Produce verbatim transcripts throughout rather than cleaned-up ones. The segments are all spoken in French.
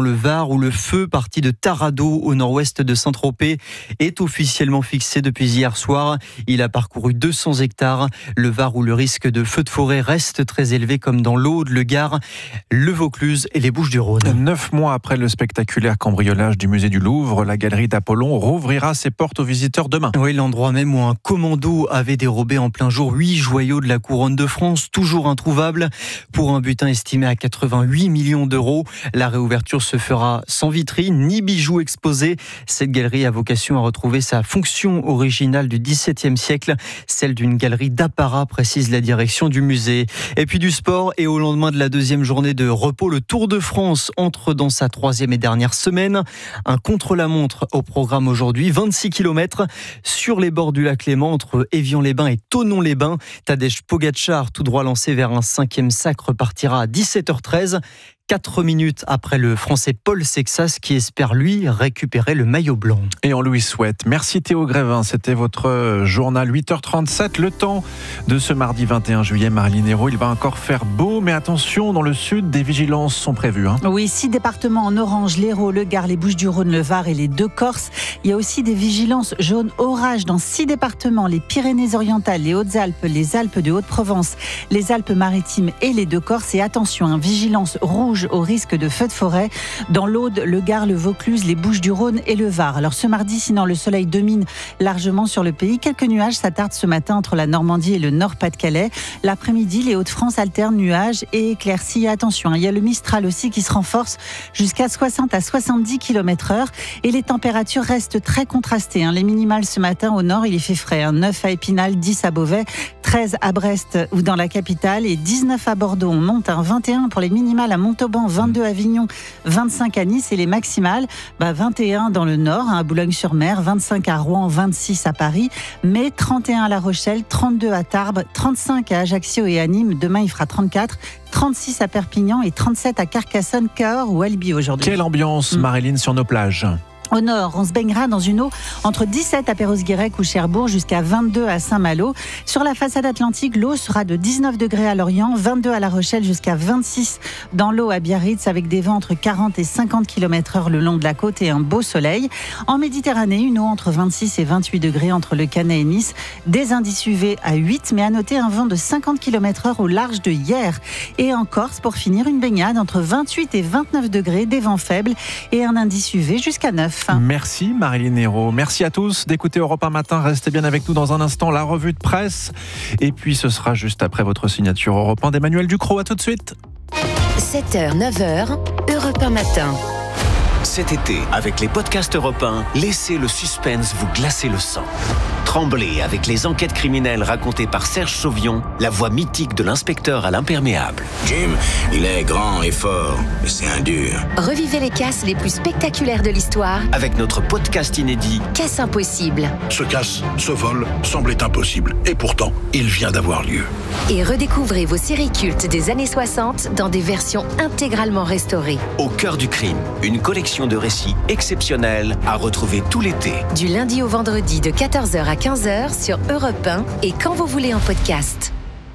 le Var où le feu parti de Taradot au nord-ouest de Saint-Tropez est officiellement fixé depuis hier soir. Il a parcouru deux cents hectares. Le Var où le risque de feu de forêt reste très élevé comme dans l'Aude, le Gard, le Vaucluse et les Bouches-du-Rhône. Neuf mois après le spectaculaire cambriolage du musée du Louvre, la galerie d'Apollon rouvrira ses portes aux visiteurs demain. Oui, l'endroit même où un commando avait dérobé en plein jour huit joyaux de la couronne de France, toujours introuvables, pour un butin estimé à quatre-vingt-huit millions d'euros. La réouverture se fera sans vitrine ni bijoux exposés. Cette galerie a vocation à retrouver sa fonction originale du dix-septième siècle, celle d'une galerie d'apparat, précise la direction du musée. Et puis du sport, et au lendemain de la deuxième journée de repos, le Tour de France entre dans sa troisième et dernière semaine. Un contre-la-montre au programme aujourd'hui, vingt-six kilomètres sur les bords du lac Léman entre Évian-les-Bains et Thonon-les-Bains. Tadej Pogačar, tout droit lancé vers un cinquième sacre, partira à dix-sept heures treize. Quatre minutes après le Français Paul Sexas qui espère, lui, récupérer le maillot blanc. Et on lui souhaite. Merci Théo Grévin, c'était votre journal huit heures trente-sept. Le temps de ce mardi vingt et un juillet, Marilyn Hérault. Il va encore faire beau, mais attention, dans le sud, des vigilances sont prévues. Hein. Oui, six départements en orange, l'Hérault, le Gard, les Bouches-du-Rhône, le Var et les deux Corses. Il y a aussi des vigilances jaunes orage dans six départements, les Pyrénées-Orientales, les Hautes-Alpes, les Alpes de Haute-Provence, les Alpes-Maritimes et les deux Corses. Et attention, hein, vigilance rouge au risque de feux de forêt dans l'Aude, le Gard, le Vaucluse, les Bouches-du-Rhône et le Var. Alors ce mardi, sinon le soleil domine largement sur le pays. Quelques nuages s'attardent ce matin entre la Normandie et le Nord-Pas-de-Calais. L'après-midi, les Hauts-de-France alternent nuages et éclaircies. Attention, il y a le Mistral aussi qui se renforce jusqu'à soixante à soixante-dix kilomètres heure et les températures restent très contrastées. Les minimales ce matin au nord, il y fait frais. neuf à Épinal, dix à Beauvais, treize à Brest ou dans la capitale et dix-neuf à Bordeaux. On monte à vingt et un pour les minimales à Montauban, vingt-deux à Avignon, vingt-cinq à Nice et les maximales, bah vingt et un dans le nord, à Boulogne-sur-Mer, vingt-cinq à Rouen, vingt-six à Paris, mais trente et un à La Rochelle, trente-deux à Tarbes, trente-cinq à Ajaccio et à Nîmes. Demain, il fera trente-quatre, trente-six à Perpignan et trente-sept à Carcassonne, Cahors ou Albi aujourd'hui. Quelle ambiance, Marilyn, sur nos plages? Au nord, on se baignera dans une eau entre dix-sept à Perros-Guirec ou Cherbourg jusqu'à vingt-deux à Saint-Malo. Sur la façade atlantique, l'eau sera de dix-neuf degrés à Lorient, vingt-deux à La Rochelle jusqu'à vingt-six dans l'eau à Biarritz avec des vents entre quarante et cinquante kilomètres heure le long de la côte et un beau soleil. En Méditerranée, une eau entre vingt-six et vingt-huit degrés entre le Canet et Nice. Des indices U V à huit, mais à noter un vent de cinquante kilomètres heure au large de Hyères. Et en Corse, pour finir, une baignade entre vingt-huit et vingt-neuf degrés, des vents faibles et un indice U V jusqu'à neuf. Merci Marilyn Hérault. Merci à tous d'écouter Europe un matin. Restez bien avec nous dans un instant, la revue de presse. Et puis ce sera juste après votre signature Europe un d'Emmanuel Ducrot. À tout de suite. sept heures, neuf heures, Europe un matin. Cet été, avec les podcasts Europe un, laissez le suspense vous glacer le sang. Tremblez avec les enquêtes criminelles racontées par Serge Sauvion, la voix mythique de l'inspecteur à l'imperméable. Jim, il est grand et fort, mais c'est un dur. Revivez les casses les plus spectaculaires de l'histoire Avec notre podcast inédit Casse impossible. Ce casse, ce vol, semblait impossible. Et pourtant, il vient d'avoir lieu. Et redécouvrez vos séries cultes des années soixante dans des versions intégralement restaurées. Au cœur du crime, une collection de récits exceptionnels à retrouver tout l'été. Du lundi au vendredi de quatorze heures à quinze heures sur Europe un et quand vous voulez en podcast.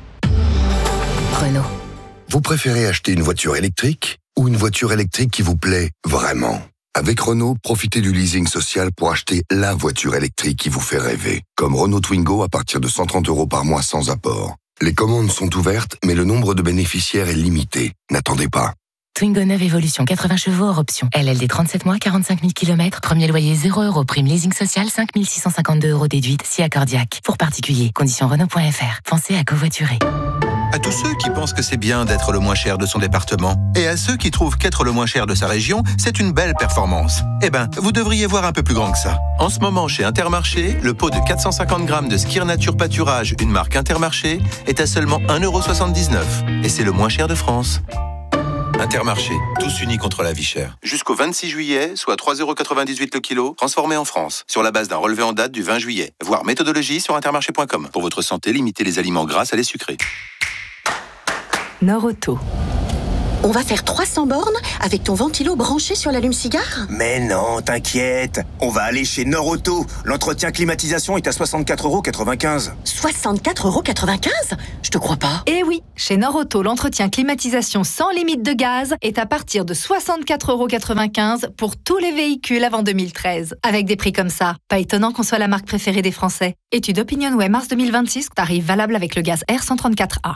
Renault. Vous préférez acheter une voiture électrique ou une voiture électrique qui vous plaît vraiment? Avec Renault, profitez du leasing social pour acheter la voiture électrique qui vous fait rêver. Comme Renault Twingo à partir de cent trente euros par mois sans apport. Les commandes sont ouvertes, mais le nombre de bénéficiaires est limité. N'attendez pas. Twingo neuf Evolution, quatre-vingts chevaux hors option. L L D trente-sept mois, quarante-cinq mille kilomètres. Premier loyer zéro euros. Prime leasing social cinq mille six cent cinquante-deux euros déduite. Si accordiaque. Pour particuliers. Conditions Renault point F R. Pensez à covoiturer. À tous ceux qui pensent que c'est bien d'être le moins cher de son département, et à ceux qui trouvent qu'être le moins cher de sa région, c'est une belle performance. Eh ben, vous devriez voir un peu plus grand que ça. En ce moment, chez Intermarché, le pot de quatre cent cinquante grammes de Skir Nature Pâturage, une marque Intermarché, est à seulement un euro soixante-dix-neuf. Et c'est le moins cher de France. Intermarché, tous unis contre la vie chère. Jusqu'au vingt-six juillet, soit trois euros quatre-vingt-dix-huit le kilo, transformé en France, sur la base d'un relevé en date du vingt juillet. Voir méthodologie sur intermarché point com. Pour votre santé, limitez les aliments gras à les sucrés. Nord Auto. On va faire trois cents bornes avec ton ventilo branché sur l'allume-cigare ? Mais non, t'inquiète. On va aller chez Norauto. L'entretien climatisation est à soixante-quatre euros quatre-vingt-quinze. soixante-quatre euros quatre-vingt-quinze ? Je te crois pas. Eh oui, chez Norauto, l'entretien climatisation sans limite de gaz est à partir de soixante-quatre euros quatre-vingt-quinze pour tous les véhicules avant deux mille treize. Avec des prix comme ça, pas étonnant qu'on soit la marque préférée des Français. Étude OpinionWay mars deux mille vingt-six, tarif valable avec le gaz R cent trente-quatre A.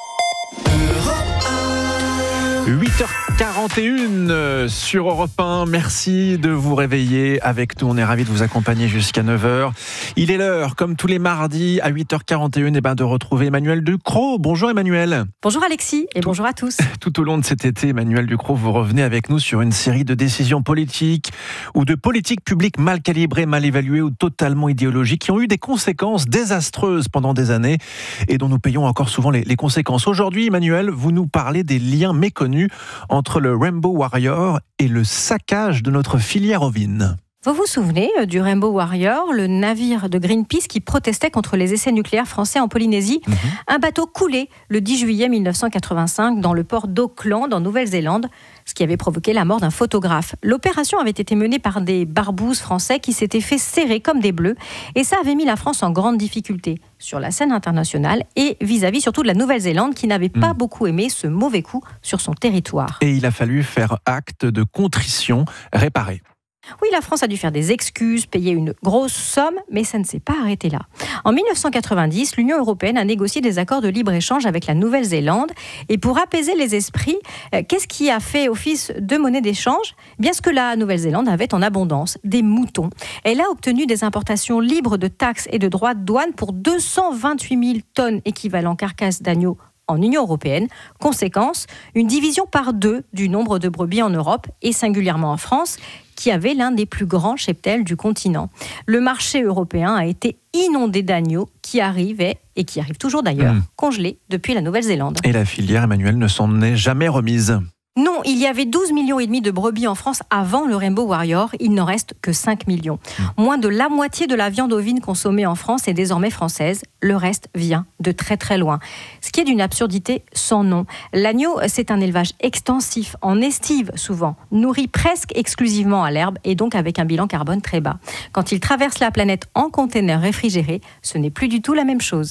huit heures quarante et une sur Europe un. Merci de vous réveiller avec nous. On est ravis de vous accompagner jusqu'à neuf heures. Il est l'heure, comme tous les mardis, à huit heures quarante et une, et ben de retrouver Emmanuel Ducrot. Bonjour Emmanuel. Bonjour Alexis et tout, bonjour à tous. Tout au long de cet été, Emmanuel Ducrot, vous revenez avec nous sur une série de décisions politiques ou de politiques publiques mal calibrées, mal évaluées ou totalement idéologiques qui ont eu des conséquences désastreuses pendant des années et dont nous payons encore souvent les, les conséquences. Aujourd'hui, Emmanuel, vous nous parlez des liens méconnus entre le Rainbow Warrior et le saccage de notre filière ovine. Vous vous souvenez du Rainbow Warrior, le navire de Greenpeace qui protestait contre les essais nucléaires français en Polynésie. Mmh. Un bateau coulé le dix juillet mille neuf cent quatre-vingt-cinq dans le port d'Auckland, en Nouvelle-Zélande, ce qui avait provoqué la mort d'un photographe. L'opération avait été menée par des barbouzes français qui s'étaient fait serrer comme des bleus, et ça avait mis la France en grande difficulté sur la scène internationale et vis-à-vis surtout de la Nouvelle-Zélande qui n'avait mmh. pas beaucoup aimé ce mauvais coup sur son territoire. Et il a fallu faire acte de contrition, réparer. Oui, la France a dû faire des excuses, payer une grosse somme, mais ça ne s'est pas arrêté là. En mille neuf cent quatre-vingt-dix, l'Union européenne a négocié des accords de libre-échange avec la Nouvelle-Zélande. Et pour apaiser les esprits, qu'est-ce qui a fait office de monnaie d'échange ? Bien ce que la Nouvelle-Zélande avait en abondance, des moutons. Elle a obtenu des importations libres de taxes et de droits de douane pour deux cent vingt-huit mille tonnes équivalent carcasses d'agneaux en Union européenne. Conséquence, une division par deux du nombre de brebis en Europe et singulièrement en France, qui avait l'un des plus grands cheptels du continent. Le marché européen a été inondé d'agneaux qui arrivaient, et qui arrivent toujours d'ailleurs, mmh. congelés depuis la Nouvelle-Zélande. Et la filière, Emmanuel, ne s'en est jamais remise. Non, il y avait douze millions et demi de brebis en France avant le Rainbow Warrior. Il n'en reste que cinq millions. Mmh. Moins de la moitié de la viande ovine consommée en France est désormais française. Le reste vient de très très loin. Ce qui est d'une absurdité sans nom. L'agneau, c'est un élevage extensif, en estive souvent, nourri presque exclusivement à l'herbe et donc avec un bilan carbone très bas. Quand il traverse la planète en container réfrigéré, ce n'est plus du tout la même chose.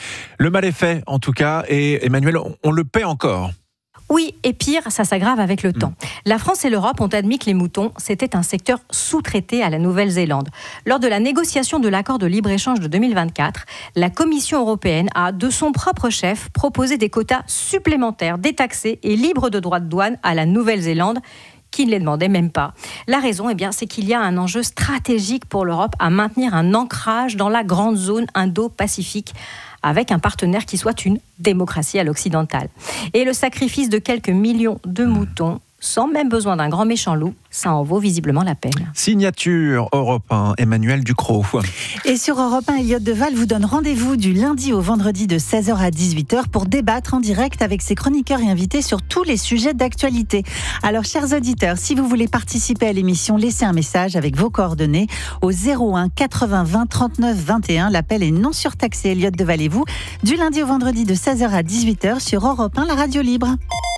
Le mal est fait en tout cas, et Emmanuel, on le paie encore. Oui, et pire, ça s'aggrave avec le mmh. temps. La France et l'Europe ont admis que les moutons, c'était un secteur sous-traité à la Nouvelle-Zélande. Lors de la négociation de l'accord de libre-échange de deux mille vingt-quatre, la Commission européenne a, de son propre chef, proposé des quotas supplémentaires, détaxés et libres de droits de douane à la Nouvelle-Zélande, qui ne les demandait même pas. La raison, eh bien, c'est qu'il y a un enjeu stratégique pour l'Europe à maintenir un ancrage dans la grande zone Indo-Pacifique, avec un partenaire qui soit une démocratie à l'occidentale. Et le sacrifice de quelques millions de moutons, sans même besoin d'un grand méchant loup, ça en vaut visiblement la peine. Signature Europe un, Emmanuel Ducrot. Et sur Europe un, Elliott Deval vous donne rendez-vous du lundi au vendredi de seize heures à dix-huit heures pour débattre en direct avec ses chroniqueurs et invités sur tous les sujets d'actualité. Alors, chers auditeurs, si vous voulez participer à l'émission, laissez un message avec vos coordonnées au zéro un quatre-vingts vingt trente-neuf vingt et un. L'appel est non surtaxé, Elliott Deval et vous, du lundi au vendredi de seize heures à dix-huit heures sur Europe un, la radio libre.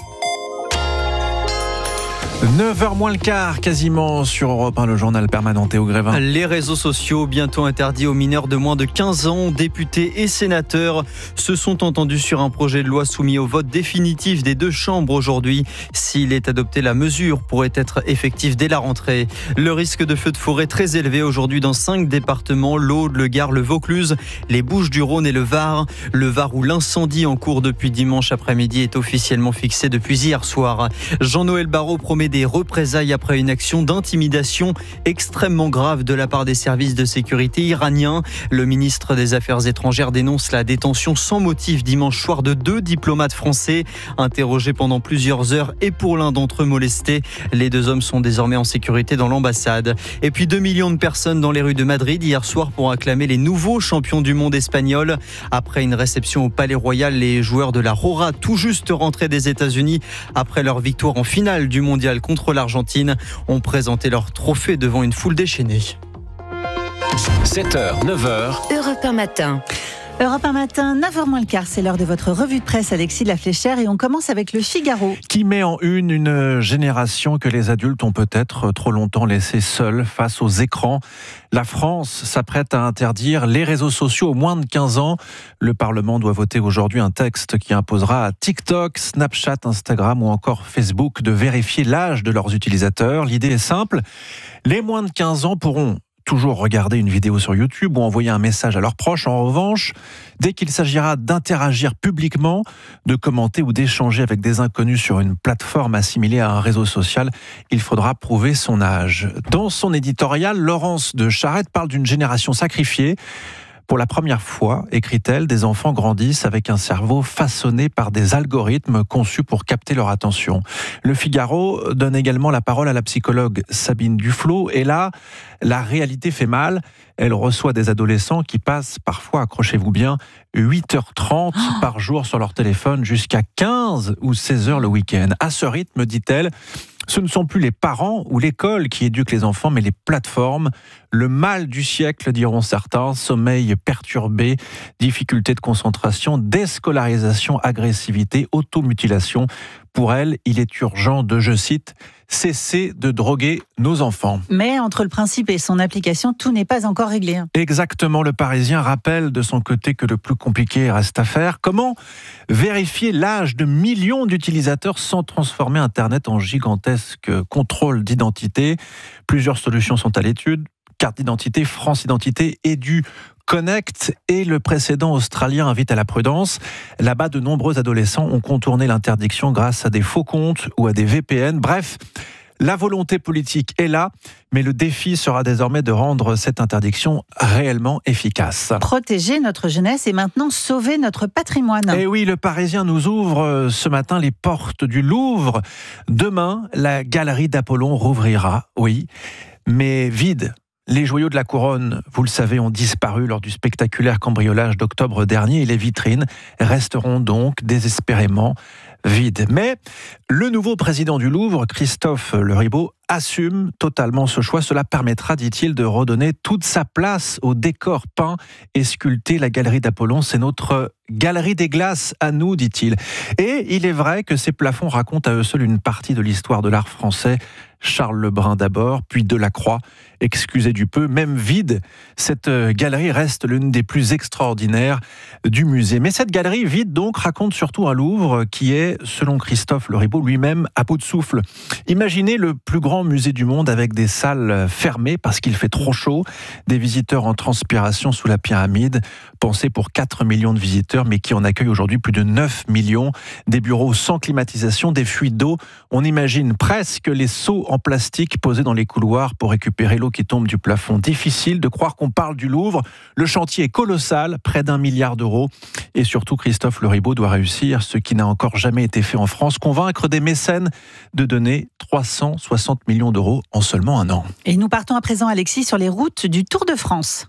neuf heures moins le quart, quasiment, sur Europe un, le journal permanent Théo Grévin. Les réseaux sociaux bientôt interdits aux mineurs de moins de quinze ans. Députés et sénateurs se sont entendus sur un projet de loi soumis au vote définitif des deux chambres aujourd'hui. S'il est adopté, la mesure pourrait être effective dès la rentrée. Le risque de feu de forêt très élevé aujourd'hui dans cinq départements, l'Aude, le Gard, le Vaucluse, les Bouches-du-Rhône et le Var. Le Var où l'incendie en cours depuis dimanche après-midi est officiellement fixé depuis hier soir. Jean-Noël Barrot promet des représailles après une action d'intimidation extrêmement grave de la part des services de sécurité iraniens. Le ministre des Affaires étrangères dénonce la détention sans motif dimanche soir de deux diplomates français interrogés pendant plusieurs heures et pour l'un d'entre eux molestés. Les deux hommes sont désormais en sécurité dans l'ambassade. Et puis deux millions de personnes dans les rues de Madrid hier soir pour acclamer les nouveaux champions du monde espagnols. Après une réception au Palais Royal, les joueurs de la Rora, tout juste rentrés des États-Unis après leur victoire en finale du mondial contre l'Argentine, ont présenté leur trophée devant une foule déchaînée. sept heures, neuf heures. Europe un matin. Europe un matin, neuf heures moins le quart, c'est l'heure de votre revue de presse, Alexis de la Fléchère, et on commence avec le Figaro. Qui met en une une génération que les adultes ont peut-être trop longtemps laissée seule face aux écrans. La France s'apprête à interdire les réseaux sociaux aux moins de quinze ans. Le Parlement doit voter aujourd'hui un texte qui imposera à TikTok, Snapchat, Instagram ou encore Facebook de vérifier l'âge de leurs utilisateurs. L'idée est simple, les moins de quinze ans pourront toujours regarder une vidéo sur YouTube ou envoyer un message à leurs proches. En revanche, dès qu'il s'agira d'interagir publiquement, de commenter ou d'échanger avec des inconnus sur une plateforme assimilée à un réseau social, il faudra prouver son âge. Dans son éditorial, Laurence de Charette parle d'une génération sacrifiée. Pour la première fois, écrit-elle, des enfants grandissent avec un cerveau façonné par des algorithmes conçus pour capter leur attention. Le Figaro donne également la parole à la psychologue Sabine Duflot. Et là, la réalité fait mal. Elle reçoit des adolescents qui passent parfois, accrochez-vous bien, huit heures trente oh par jour sur leur téléphone jusqu'à quinze ou seize heures le week-end. À ce rythme, dit-elle, ce ne sont plus les parents ou l'école qui éduquent les enfants, mais les plateformes. Le mal du siècle, diront certains, sommeil perturbé, difficulté de concentration, déscolarisation, agressivité, automutilation. Pour elle, il est urgent de, je cite, cesser de droguer nos enfants. Mais entre le principe et son application, tout n'est pas encore réglé. Exactement, le Parisien rappelle de son côté que le plus compliqué reste à faire. Comment vérifier l'âge de millions d'utilisateurs sans transformer Internet en gigantesque contrôle d'identité ? Plusieurs solutions sont à l'étude. Carte d'identité, France Identité, Edu, Connect et le précédent australien invite à la prudence. Là-bas, de nombreux adolescents ont contourné l'interdiction grâce à des faux comptes ou à des V P N. Bref, la volonté politique est là, mais le défi sera désormais de rendre cette interdiction réellement efficace. Protéger notre jeunesse et maintenant sauver notre patrimoine. Et oui, le Parisien nous ouvre ce matin les portes du Louvre. Demain, la galerie d'Apollon rouvrira, oui, mais vide. Les joyaux de la couronne, vous le savez, ont disparu lors du spectaculaire cambriolage d'octobre dernier et les vitrines resteront donc désespérément vides. Mais le nouveau président du Louvre, Christophe Leribaud, assume totalement ce choix. Cela permettra, dit-il, de redonner toute sa place au décor peint et sculpté. La galerie d'Apollon, c'est notre galerie des glaces à nous, dit-il. Et il est vrai que ces plafonds racontent à eux seuls une partie de l'histoire de l'art français. Charles Lebrun d'abord, puis Delacroix. Excusez du peu, même vide, cette galerie reste l'une des plus extraordinaires du musée. Mais cette galerie vide donc raconte surtout un Louvre qui est, selon Christophe Leribaud, lui-même à bout de souffle. Imaginez le plus grand musée du monde avec des salles fermées parce qu'il fait trop chaud, des visiteurs en transpiration sous la pyramide, pensé pour quatre millions de visiteurs, mais qui en accueille aujourd'hui plus de neuf millions, des bureaux sans climatisation, des fuites d'eau. On imagine presque les seaux en plastique posés dans les couloirs pour récupérer l'eau qui tombe du plafond. Difficile de croire qu'on parle du Louvre. Le chantier est colossal, près d'un milliard d'euros. Et surtout, Christophe Leribaud doit réussir, ce qui n'a encore jamais été fait en France, convaincre des mécènes de donner trois cent soixante millions d'euros en seulement un an. Et nous partons à présent, Alexis, sur les routes du Tour de France.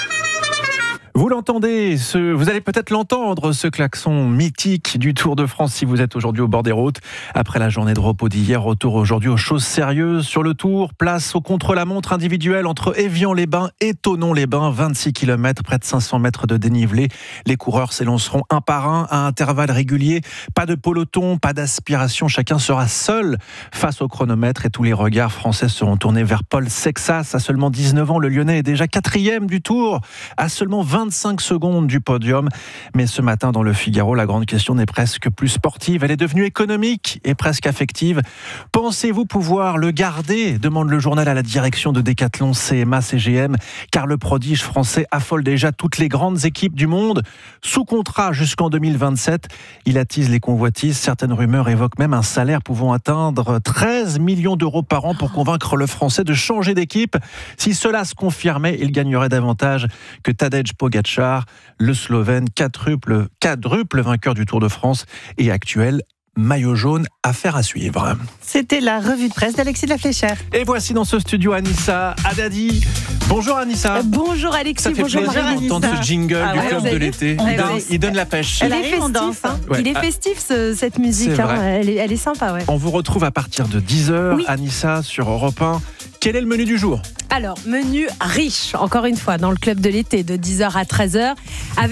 Vous l'entendez, ce, vous allez peut-être l'entendre, ce klaxon mythique du Tour de France si vous êtes aujourd'hui au bord des routes. Après la journée de repos d'hier, retour aujourd'hui aux choses sérieuses sur le Tour. Place au contre-la-montre individuel entre Évian-les-Bains et Thonon-les-Bains. vingt-six kilomètres, près de cinq cents mètres de dénivelé. Les coureurs s'élanceront un par un à intervalles réguliers. Pas de peloton, pas d'aspiration. Chacun sera seul face au chronomètre et tous les regards français seront tournés vers Paul Sexas. À seulement dix-neuf ans, le Lyonnais est déjà quatrième du Tour. À seulement vingt-cinq secondes du podium. Mais ce matin, dans le Figaro, la grande question n'est presque plus sportive. Elle est devenue économique et presque affective. Pensez-vous pouvoir le garder ? Demande le journal à la direction de Decathlon, C M A, C G M, car le prodige français affole déjà toutes les grandes équipes du monde. Sous contrat jusqu'en deux mille vingt-sept, il attise les convoitises. Certaines rumeurs évoquent même un salaire pouvant atteindre treize millions d'euros par an pour convaincre le Français de changer d'équipe. Si cela se confirmait, il gagnerait davantage que Tadej Pogačar, le Slovène, quadruple, quadruple vainqueur du Tour de France et actuel maillot jaune. Affaire à suivre. C'était la revue de presse d'Alexis de la Fléchère. Et voici dans ce studio Anissa Haddadi. Bonjour Anissa. Euh, bonjour Alexis, Ça fait bonjour plaisir d'entendre ce jingle Ah du ouais, club vous de avez l'été. vu Il donne, il donne la pêche. Il est Elle arrive, on danse, festif, hein. Ouais. Il est Ah. festif ce- cette musique, C'est hein. vrai. elle, est, elle est sympa. Ouais. On vous retrouve à partir de dix heures, Oui. Anissa, sur Europe un. Quel est le menu du jour ? Alors, menu riche, encore une fois, dans le club de l'été, de dix heures à treize heures, avec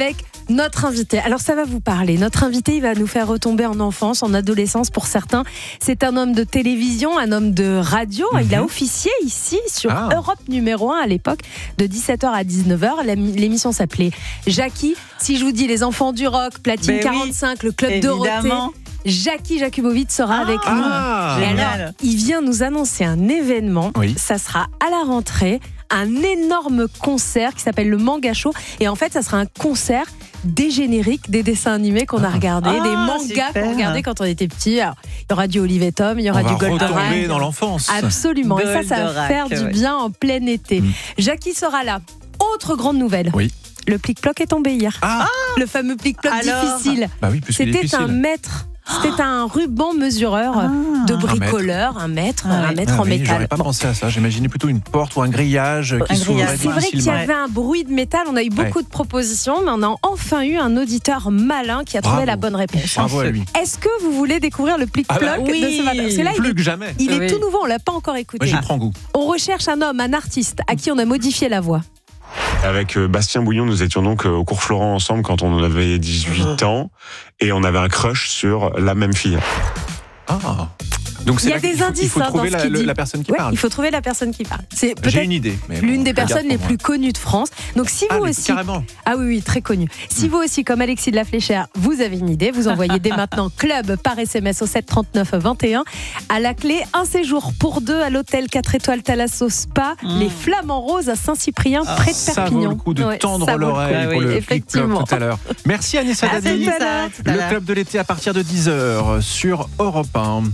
Notre invité, alors ça va vous parler. Notre invité, il va nous faire retomber en enfance, en adolescence pour certains. C'est un homme de télévision, un homme de radio. Mm-hmm. Il a officié ici sur ah. Europe numéro un à l'époque, de dix-sept heures à dix-neuf heures. L'émission s'appelait Jackie. Si je vous dis les enfants du rock, Platine ben quarante-cinq, oui, le club Dorothée. Jackie Jakubowicz sera ah, avec nous. Ah, Et alors, il vient nous annoncer un événement. Oui. Ça sera à la rentrée, un énorme concert qui s'appelle le Manga Show. Et en fait, ça sera un concert des génériques des dessins animés qu'on a regardés, ah, des mangas super. qu'on regardait quand on était petit. Alors, il y aura du Olive et Tom, il y aura on du va Goldorak. Retomber dans l'enfance. Absolument. Goldorak, et ça, ça va faire ouais. du bien en plein été. Mm. Jackie sera là. Autre grande nouvelle. Oui. Le plic-ploc est tombé hier. Ah. Le fameux plic-ploc difficile. Bah oui, C'était un mètre. C'était un ruban mesureur ah, de bricoleur, un mètre, un mètre, un mètre ah, en oui, métal. J'aurais pas pensé à ça. J'imaginais plutôt une porte ou un grillage qui s'ouvrait. C'est vrai qu'il y avait un bruit de métal. On a eu beaucoup ouais. de propositions, mais on a enfin eu un auditeur malin qui a trouvé Bravo. la bonne réponse. Bravo à lui. Est-ce que vous voulez découvrir le plic-ploc ah bah, oui. de ce matin? Parce que là, plus il que jamais. Il oui. est tout nouveau. On l'a pas encore écouté. Moi, j'y prends goût. On recherche un homme, un artiste à qui on a modifié la voix. Avec Bastien Bouillon, nous étions donc au cours Florent ensemble quand on avait dix-huit ans et on avait un crush sur la même fille. Ah. Donc c'est il y a des faut, indices il faut hein, trouver dans ce la, qu'il dit. la personne qui ouais, parle. Il faut trouver la personne qui parle. C'est J'ai une idée. Mais l'une bon, des personnes les plus connues de France. Donc si vous ah, aussi, carrément. ah oui oui très connue. Si mmh. vous aussi comme Alexis de la Fléchère, vous avez une idée, vous envoyez dès maintenant club par S M S au sept trente-neuf vingt et un. À la clé un séjour pour deux à l'hôtel quatre étoiles Thalasso Spa, mmh. les Flamants Roses à Saint-Cyprien ah, près de ça Perpignan. Ça vaut le coup de ouais, tendre l'oreille pour oui, le plic-ploc tout à l'heure. Merci Anissa ah, Dadi. Le club de l'été à partir de dix heures sur Europe un.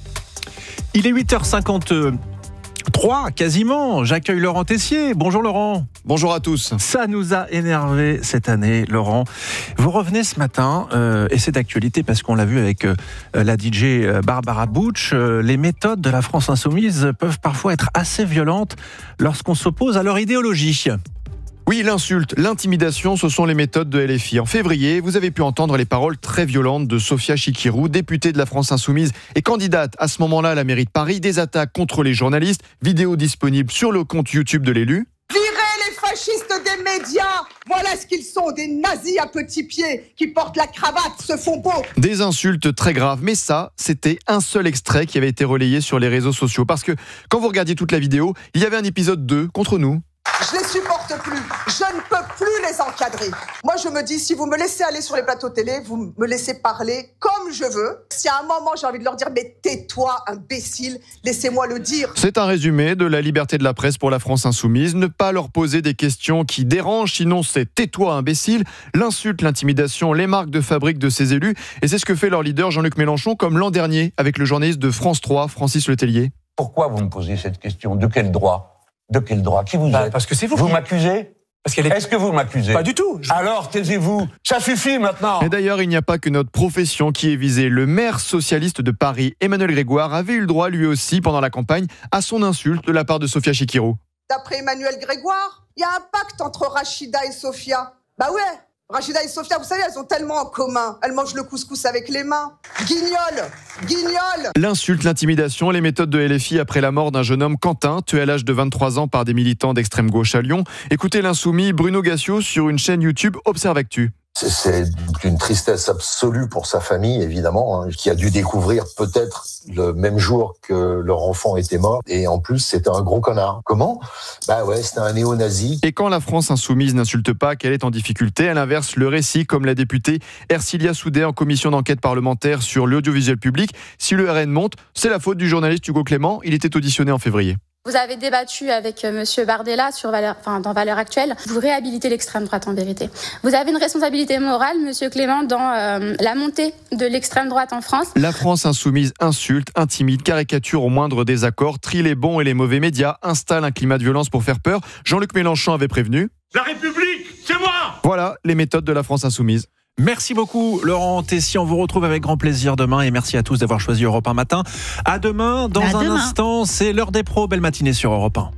Il est huit heures cinquante-trois, quasiment. J'accueille Laurent Tessier. Bonjour Laurent. Bonjour à tous. Ça nous a énervé cette année, Laurent. Vous revenez ce matin, euh, et c'est d'actualité parce qu'on l'a vu avec euh, la D J Barbara Butch. Euh, les méthodes de la France Insoumise peuvent parfois être assez violentes lorsqu'on s'oppose à leur idéologie. Oui, l'insulte, l'intimidation, ce sont les méthodes de L F I. En février, vous avez pu entendre les paroles très violentes de Sophia Chikirou, députée de la France Insoumise et candidate à ce moment-là à la mairie de Paris, des attaques contre les journalistes, vidéo disponible sur le compte YouTube de l'élu. Virez les fascistes des médias, voilà ce qu'ils sont, des nazis à petits pieds qui portent la cravate, se font beaux. Des insultes très graves, mais ça, c'était un seul extrait qui avait été relayé sur les réseaux sociaux. Parce que quand vous regardiez toute la vidéo, il y avait un épisode deux contre nous. Je les supporte plus, je ne peux plus les encadrer. Moi je me dis, si vous me laissez aller sur les plateaux télé, vous me laissez parler comme je veux. Si à un moment j'ai envie de leur dire, mais tais-toi imbécile, laissez-moi le dire. C'est un résumé de la liberté de la presse pour la France Insoumise. Ne pas leur poser des questions qui dérangent, sinon c'est tais-toi imbécile. L'insulte, l'intimidation, les marques de fabrique de ces élus. Et c'est ce que fait leur leader Jean-Luc Mélenchon, comme l'an dernier avec le journaliste de France trois, Francis Letellier. Pourquoi vous me posez cette question? De quel droit? De quel droit? Qui vous bah, êtes? Parce que c'est vous. Vous qui... m'accusez? Parce qu'elle est... Est-ce que vous m'accusez? Pas du tout. Je... Alors taisez-vous. Ça suffit maintenant. Et d'ailleurs, il n'y a pas que notre profession qui est visée. Le maire socialiste de Paris, Emmanuel Grégoire, avait eu le droit lui aussi pendant la campagne à son insulte de la part de Sophia Chikirou. D'après Emmanuel Grégoire, il y a un pacte entre Rachida et Sophia. Bah ouais. Rachida et Sophia, vous savez, elles ont tellement en commun. Elles mangent le couscous avec les mains. Guignol, guignol. L'insulte, l'intimidation, les méthodes de L F I après la mort d'un jeune homme, Quentin, tué à l'âge de vingt-trois ans par des militants d'extrême gauche à Lyon. Écoutez l'insoumis Bruno Gassio sur une chaîne YouTube Observe Actu. C'est une tristesse absolue pour sa famille, évidemment, hein, qui a dû découvrir peut-être le même jour que leur enfant était mort. Et en plus, c'était un gros connard. Comment? Bah ouais, c'était un néo-nazi. Et quand la France Insoumise n'insulte pas qu'elle est en difficulté, elle inverse le récit, comme la députée Ercilia Soudet en commission d'enquête parlementaire sur l'audiovisuel public. Si le R N monte, c'est la faute du journaliste Hugo Clément. Il était auditionné en février. Vous avez débattu avec Monsieur Bardella sur Valeurs, enfin, dans Valeurs Actuelles. Vous réhabilitez l'extrême droite en vérité. Vous avez une responsabilité morale, Monsieur Clément, dans euh, la montée de l'extrême droite en France. La France Insoumise insulte, intimide, caricature au moindre désaccord, trie les bons et les mauvais médias, installe un climat de violence pour faire peur. Jean-Luc Mélenchon avait prévenu. La République, c'est moi! Voilà les méthodes de la France Insoumise. Merci beaucoup Laurent Tessier, on vous retrouve avec grand plaisir demain et merci à tous d'avoir choisi Europe un matin. À demain, dans à un demain. instant, c'est l'heure des pros, belle matinée sur Europe un.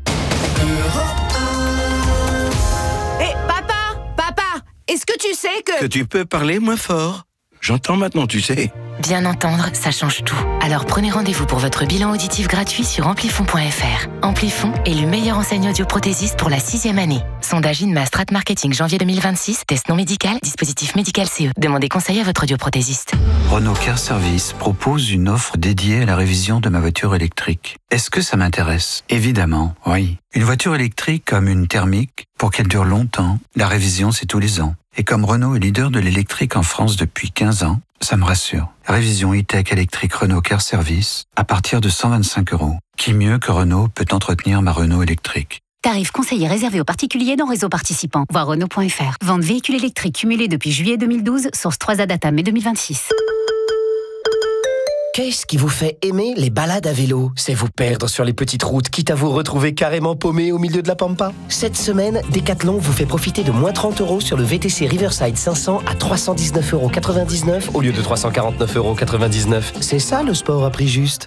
Hé, hey, papa, papa, est-ce que tu sais que... Que tu peux parler moins fort? j'entends maintenant, tu sais. Bien entendre, ça change tout. Alors prenez rendez-vous pour votre bilan auditif gratuit sur amplifon point f r. Amplifon est le meilleur enseigne audioprothésiste pour la sixième année. Sondage INMA Strat Marketing janvier deux mille vingt-six, test non médical, dispositif médical C E. Demandez conseil à votre audioprothésiste. Renault Car Service propose une offre dédiée à la révision de ma voiture électrique. Est-ce que ça m'intéresse ? Évidemment, oui. Une voiture électrique comme une thermique, pour qu'elle dure longtemps, la révision c'est tous les ans. Et comme Renault est leader de l'électrique en France depuis quinze ans, ça me rassure. Révision e-tech électrique Renault Car Service à partir de cent vingt-cinq euros. Qui mieux que Renault peut entretenir ma Renault électrique ? Tarif conseillé réservé aux particuliers dans réseau participant. Voir Renault point f r. Vente véhicule électrique cumulé depuis juillet deux mille douze, source trois A Data mai deux mille vingt-six. Qu'est-ce qui vous fait aimer les balades à vélo ? C'est vous perdre sur les petites routes, quitte à vous retrouver carrément paumé au milieu de la pampa. Cette semaine, Decathlon vous fait profiter de moins trente euros sur le V T C Riverside cinq cents à trois cent dix-neuf euros quatre-vingt-dix-neuf au lieu de trois cent quarante-neuf euros quatre-vingt-dix-neuf. C'est ça le sport à prix juste.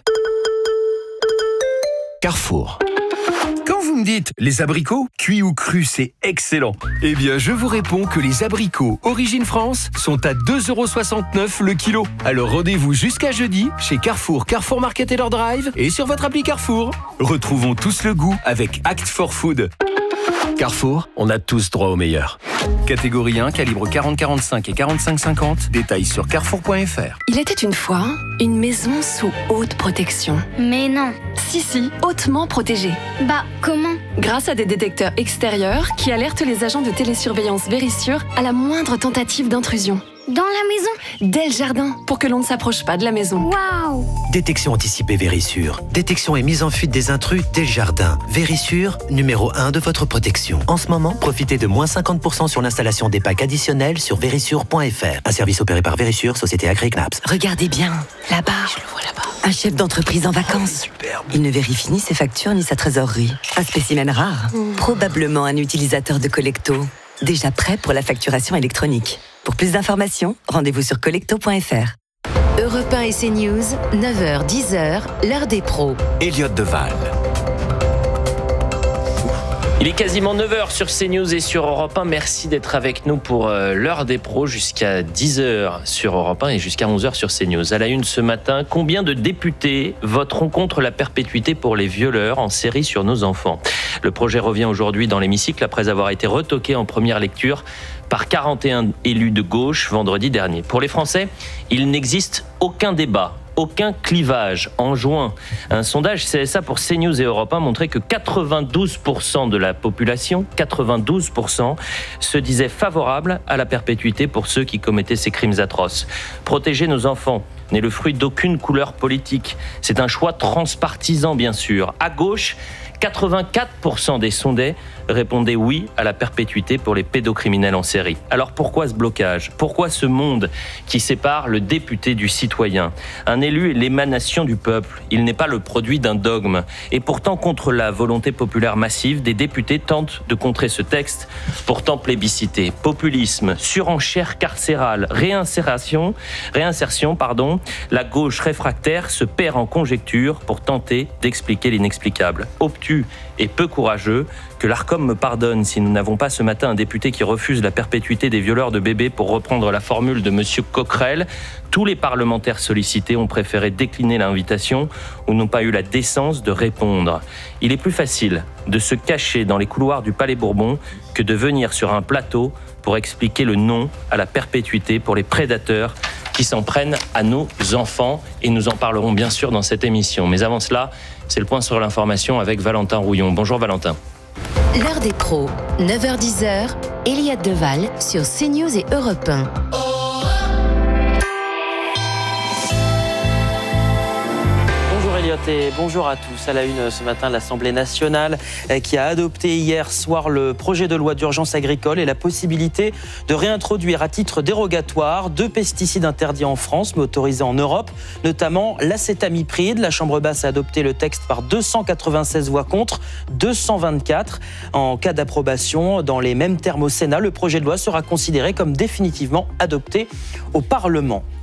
Carrefour. Quand vous me dites les abricots, cuits ou crus, c'est excellent. Eh bien, je vous réponds que les abricots Origine France sont à deux euros soixante-neuf le kilo. Alors rendez-vous jusqu'à jeudi chez Carrefour, Carrefour Market et leur drive et sur votre appli Carrefour. Retrouvons tous le goût avec Act for Food. Carrefour, on a tous droit au meilleur. Catégorie un, calibre quarante quarante-cinq et quarante-cinq cinquante. Détails sur carrefour point f r. Il était une fois une maison sous haute protection. Mais non. Si, si, hautement protégée. Bah, comment ? Grâce à des détecteurs extérieurs qui alertent les agents de télésurveillance Vérissure à la moindre tentative d'intrusion. Dans la maison ? Dès le jardin, pour que l'on ne s'approche pas de la maison. Waouh ! Détection anticipée Vérissure. Détection et mise en fuite des intrus dès le jardin. Vérissure, numéro un de votre protection. En ce moment, profitez de moins cinquante pour cent sur l'installation des packs additionnels sur vérissure point f r. Un service opéré par Vérissure, société agréée C N A P S. Regardez bien, là-bas. Je le vois là-bas. Un chef d'entreprise en vacances. Superbe. Il ne vérifie ni ses factures ni sa trésorerie. Un spécimen rare. Mmh. Probablement un utilisateur de Collecto. Déjà prêt pour la facturation électronique. Pour plus d'informations, rendez-vous sur collecto point f r. Europe un et CNews, neuf heures dix heures, l'heure des pros. Elliott Deval. Il est quasiment neuf heures sur CNews et sur Europe un. Merci d'être avec nous pour l'heure des pros jusqu'à dix heures sur Europe un et jusqu'à onze heures sur CNews. À la une ce matin, combien de députés voteront contre la perpétuité pour les violeurs en série sur nos enfants ? Le projet revient aujourd'hui dans l'hémicycle après avoir été retoqué en première lecture par quarante et un élus de gauche vendredi dernier. Pour les Français, il n'existe aucun débat, aucun clivage. En juin, un sondage C S A pour CNews et Europe un montrait que quatre-vingt-douze pour cent de la population, quatre-vingt-douze pour cent, se disaient favorables à la perpétuité pour ceux qui commettaient ces crimes atroces. Protéger nos enfants n'est le fruit d'aucune couleur politique. C'est un choix transpartisan, bien sûr. À gauche, quatre-vingt-quatre pour cent des sondés répondaient oui à la perpétuité pour les pédocriminels en série. Alors pourquoi ce blocage ? Pourquoi ce monde qui sépare le député du citoyen ? Un élu est l'émanation du peuple, il n'est pas le produit d'un dogme. Et pourtant, contre la volonté populaire massive, des députés tentent de contrer ce texte, pourtant plébiscité. Populisme, surenchère carcérale, réinsertion, réinsertion, pardon, la gauche réfractaire se perd en conjectures pour tenter d'expliquer l'inexplicable. Obtus et peu courageux, que l'Arcom me pardonne si nous n'avons pas ce matin un député qui refuse la perpétuité des violeurs de bébés pour reprendre la formule de monsieur Coquerel. Tous les parlementaires sollicités ont préféré décliner l'invitation ou n'ont pas eu la décence de répondre. Il est plus facile de se cacher dans les couloirs du Palais Bourbon que de venir sur un plateau pour expliquer le non à la perpétuité pour les prédateurs qui s'en prennent à nos enfants. Et nous en parlerons bien sûr dans cette émission. Mais avant cela, c'est le point sur l'information avec Valentin Rouillon. Bonjour Valentin. L'heure des pros, neuf heures dix heures, Elliott Deval sur CNews et Europe un. Et bonjour à tous. À la une ce matin, l'Assemblée nationale qui a adopté hier soir le projet de loi d'urgence agricole et la possibilité de réintroduire à titre dérogatoire deux pesticides interdits en France mais autorisés en Europe, notamment l'acétamipride. La Chambre basse a adopté le texte par deux cent quatre-vingt-seize voix contre, deux cent vingt-quatre. En cas d'approbation, dans les mêmes termes au Sénat, le projet de loi sera considéré comme définitivement adopté au Parlement.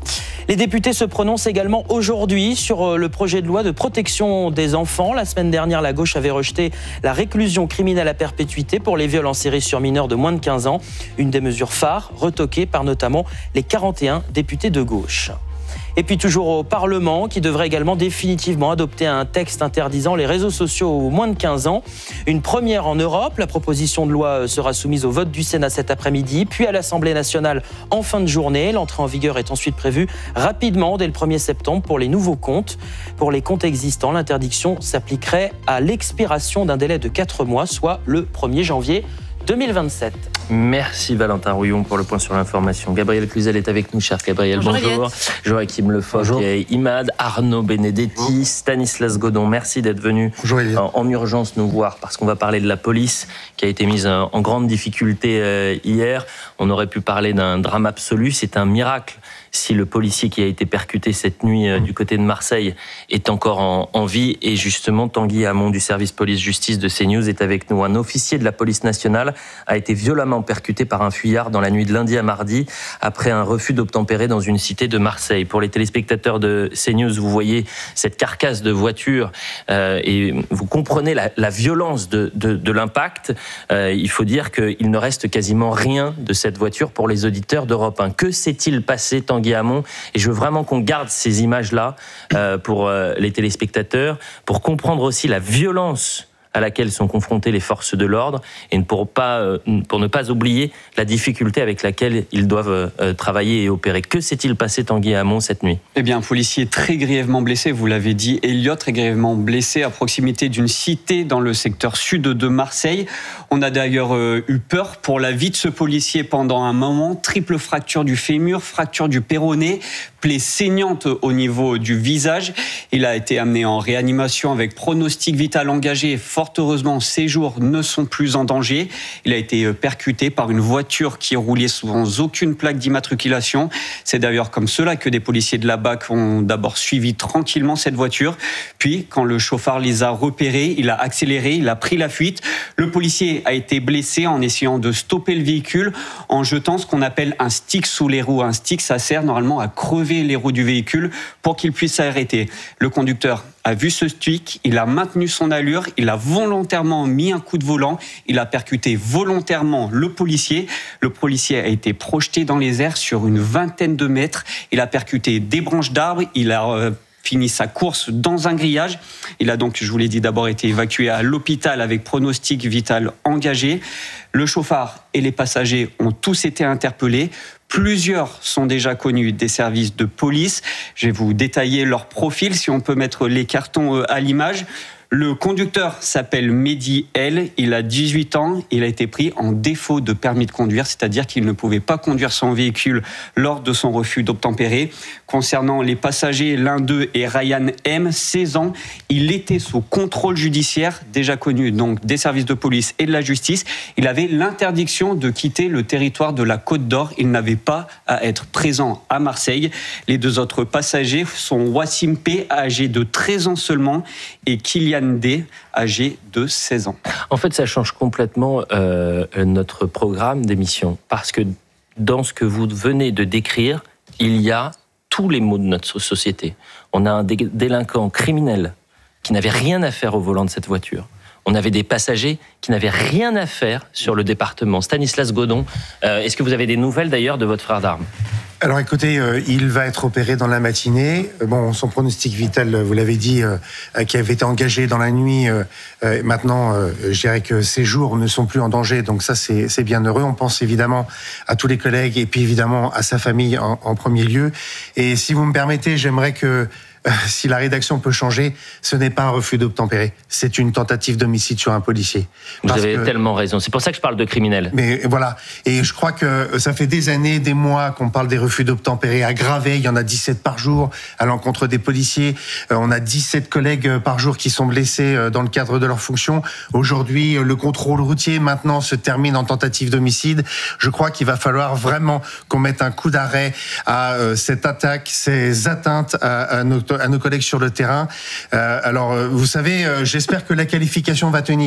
Les députés se prononcent également aujourd'hui sur le projet de loi de protection des enfants. La semaine dernière, la gauche avait rejeté la réclusion criminelle à perpétuité pour les viols en série sur mineurs de moins de quinze ans. Une des mesures phares, retoquée par notamment les quarante et un députés de gauche. Et puis toujours au Parlement, qui devrait également définitivement adopter un texte interdisant les réseaux sociaux aux moins de quinze ans. Une première en Europe. La proposition de loi sera soumise au vote du Sénat cet après-midi, puis à l'Assemblée nationale en fin de journée. L'entrée en vigueur est ensuite prévue rapidement, dès le premier septembre, pour les nouveaux comptes. Pour les comptes existants, l'interdiction s'appliquerait à l'expiration d'un délai de quatre mois, soit le premier janvier deux mille vingt-sept. Merci Valentin Rouillon pour le point sur l'information. Gabriel Cluzel est avec nous, cher Gabriel. Bonjour. bonjour. Joachim Lefoc et Imad, Arnaud Benedetti, bonjour. Stanislas Godon. Merci d'être venu en, en urgence nous voir parce qu'on va parler de la police qui a été mise en grande difficulté euh, hier. On aurait pu parler d'un drame absolu. C'est un miracle si le policier qui a été percuté cette nuit euh, du côté de Marseille est encore en, en vie. Et justement, Tanguy Hamon du service police-justice de CNews est avec nous. Un officier de la police nationale a été violemment percuté par un fuyard dans la nuit de lundi à mardi après un refus d'obtempérer dans une cité de Marseille. Pour les téléspectateurs de CNews, vous voyez cette carcasse de voiture euh, et vous comprenez la, la violence de, de, de l'impact. Euh, il faut dire qu'il ne reste quasiment rien de cette voiture pour les auditeurs d'Europe un. Que s'est-il passé, Tanguy Hamon? Et je veux vraiment qu'on garde ces images-là euh, pour euh, les téléspectateurs, pour comprendre aussi la violence à laquelle sont confrontées les forces de l'ordre et pour, pas, euh, pour ne pas oublier la difficulté avec laquelle ils doivent euh, travailler et opérer. Que s'est-il passé, Tanguy Hamon, cette nuit? Eh bien, un policier très grièvement blessé, vous l'avez dit, Elliot, très grièvement blessé à proximité d'une cité dans le secteur sud de Marseille. On a d'ailleurs euh, eu peur pour la vie de ce policier pendant un moment. Triple fracture du fémur, fracture du péroné, plaie saignante au niveau du visage. Il a été amené en réanimation avec pronostic vital engagé. Fort heureusement, ses jours ne sont plus en danger. Il a été percuté par une voiture qui roulait sans aucune plaque d'immatriculation. C'est d'ailleurs comme cela que des policiers de la B A C ont d'abord suivi tranquillement cette voiture. Puis, quand le chauffard les a repérés, il a accéléré, il a pris la fuite. Le policier a été blessé en essayant de stopper le véhicule en jetant ce qu'on appelle un stick sous les roues. Un stick, ça sert normalement à crever les roues du véhicule pour qu'il puisse s'arrêter. Le conducteur a vu ce stick, il a maintenu son allure, il a volontairement mis un coup de volant, il a percuté volontairement le policier. Le policier a été projeté dans les airs sur une vingtaine de mètres. Il a percuté des branches d'arbres, il a euh, fini sa course dans un grillage. Il a donc, je vous l'ai dit, d'abord été évacué à l'hôpital avec pronostic vital engagé. Le chauffard et les passagers ont tous été interpellés. Plusieurs sont déjà connus des services de police. Je vais vous détailler leur profil, si on peut mettre les cartons à l'image. Le conducteur s'appelle Mehdi L, il a dix-huit ans, il a été pris en défaut de permis de conduire, c'est-à-dire qu'il ne pouvait pas conduire son véhicule lors de son refus d'obtempérer. Concernant les passagers, l'un d'eux est Ryan M, seize ans, il était sous contrôle judiciaire, déjà connu donc des services de police et de la justice. Il avait l'interdiction de quitter le territoire de la Côte d'Or, il n'avait pas à être présent à Marseille. Les deux autres passagers sont Wassim P, âgé de treize ans seulement, et Kylian D, âgé de seize ans. En fait, ça change complètement euh, notre programme d'émission, parce que dans ce que vous venez de décrire, il y a tous les maux de notre société. On a un dé- délinquant criminel qui n'avait rien à faire au volant de cette voiture. On avait des passagers qui n'avaient rien à faire sur le département. Stanislas Godon, euh, est-ce que vous avez des nouvelles d'ailleurs de votre frère d'armes ? Alors écoutez, euh, il va être opéré dans la matinée. Bon, son pronostic vital, vous l'avez dit, euh, qui avait été engagé dans la nuit. Euh, euh, maintenant, euh, je dirais que ses jours ne sont plus en danger. Donc ça, c'est, c'est bien heureux. On pense évidemment à tous les collègues et puis évidemment à sa famille en, en premier lieu. Et si vous me permettez, j'aimerais que Euh, si la rédaction peut changer, ce n'est pas un refus d'obtempérer, c'est une tentative d'homicide sur un policier. Vous Parce avez que... tellement raison, c'est pour ça que je parle de criminel. Mais voilà, et je crois que ça fait des années, des mois qu'on parle des refus d'obtempérer aggravés, il y en a dix-sept par jour à l'encontre des policiers, euh, on a dix-sept collègues par jour qui sont blessés dans le cadre de leur fonction. Aujourd'hui, le contrôle routier maintenant se termine en tentative d'homicide. Je crois qu'il va falloir vraiment qu'on mette un coup d'arrêt à euh, cette attaque, ces atteintes à, à nos à nos collègues sur le terrain. Euh, alors, vous savez, euh, j'espère que la qualification va tenir.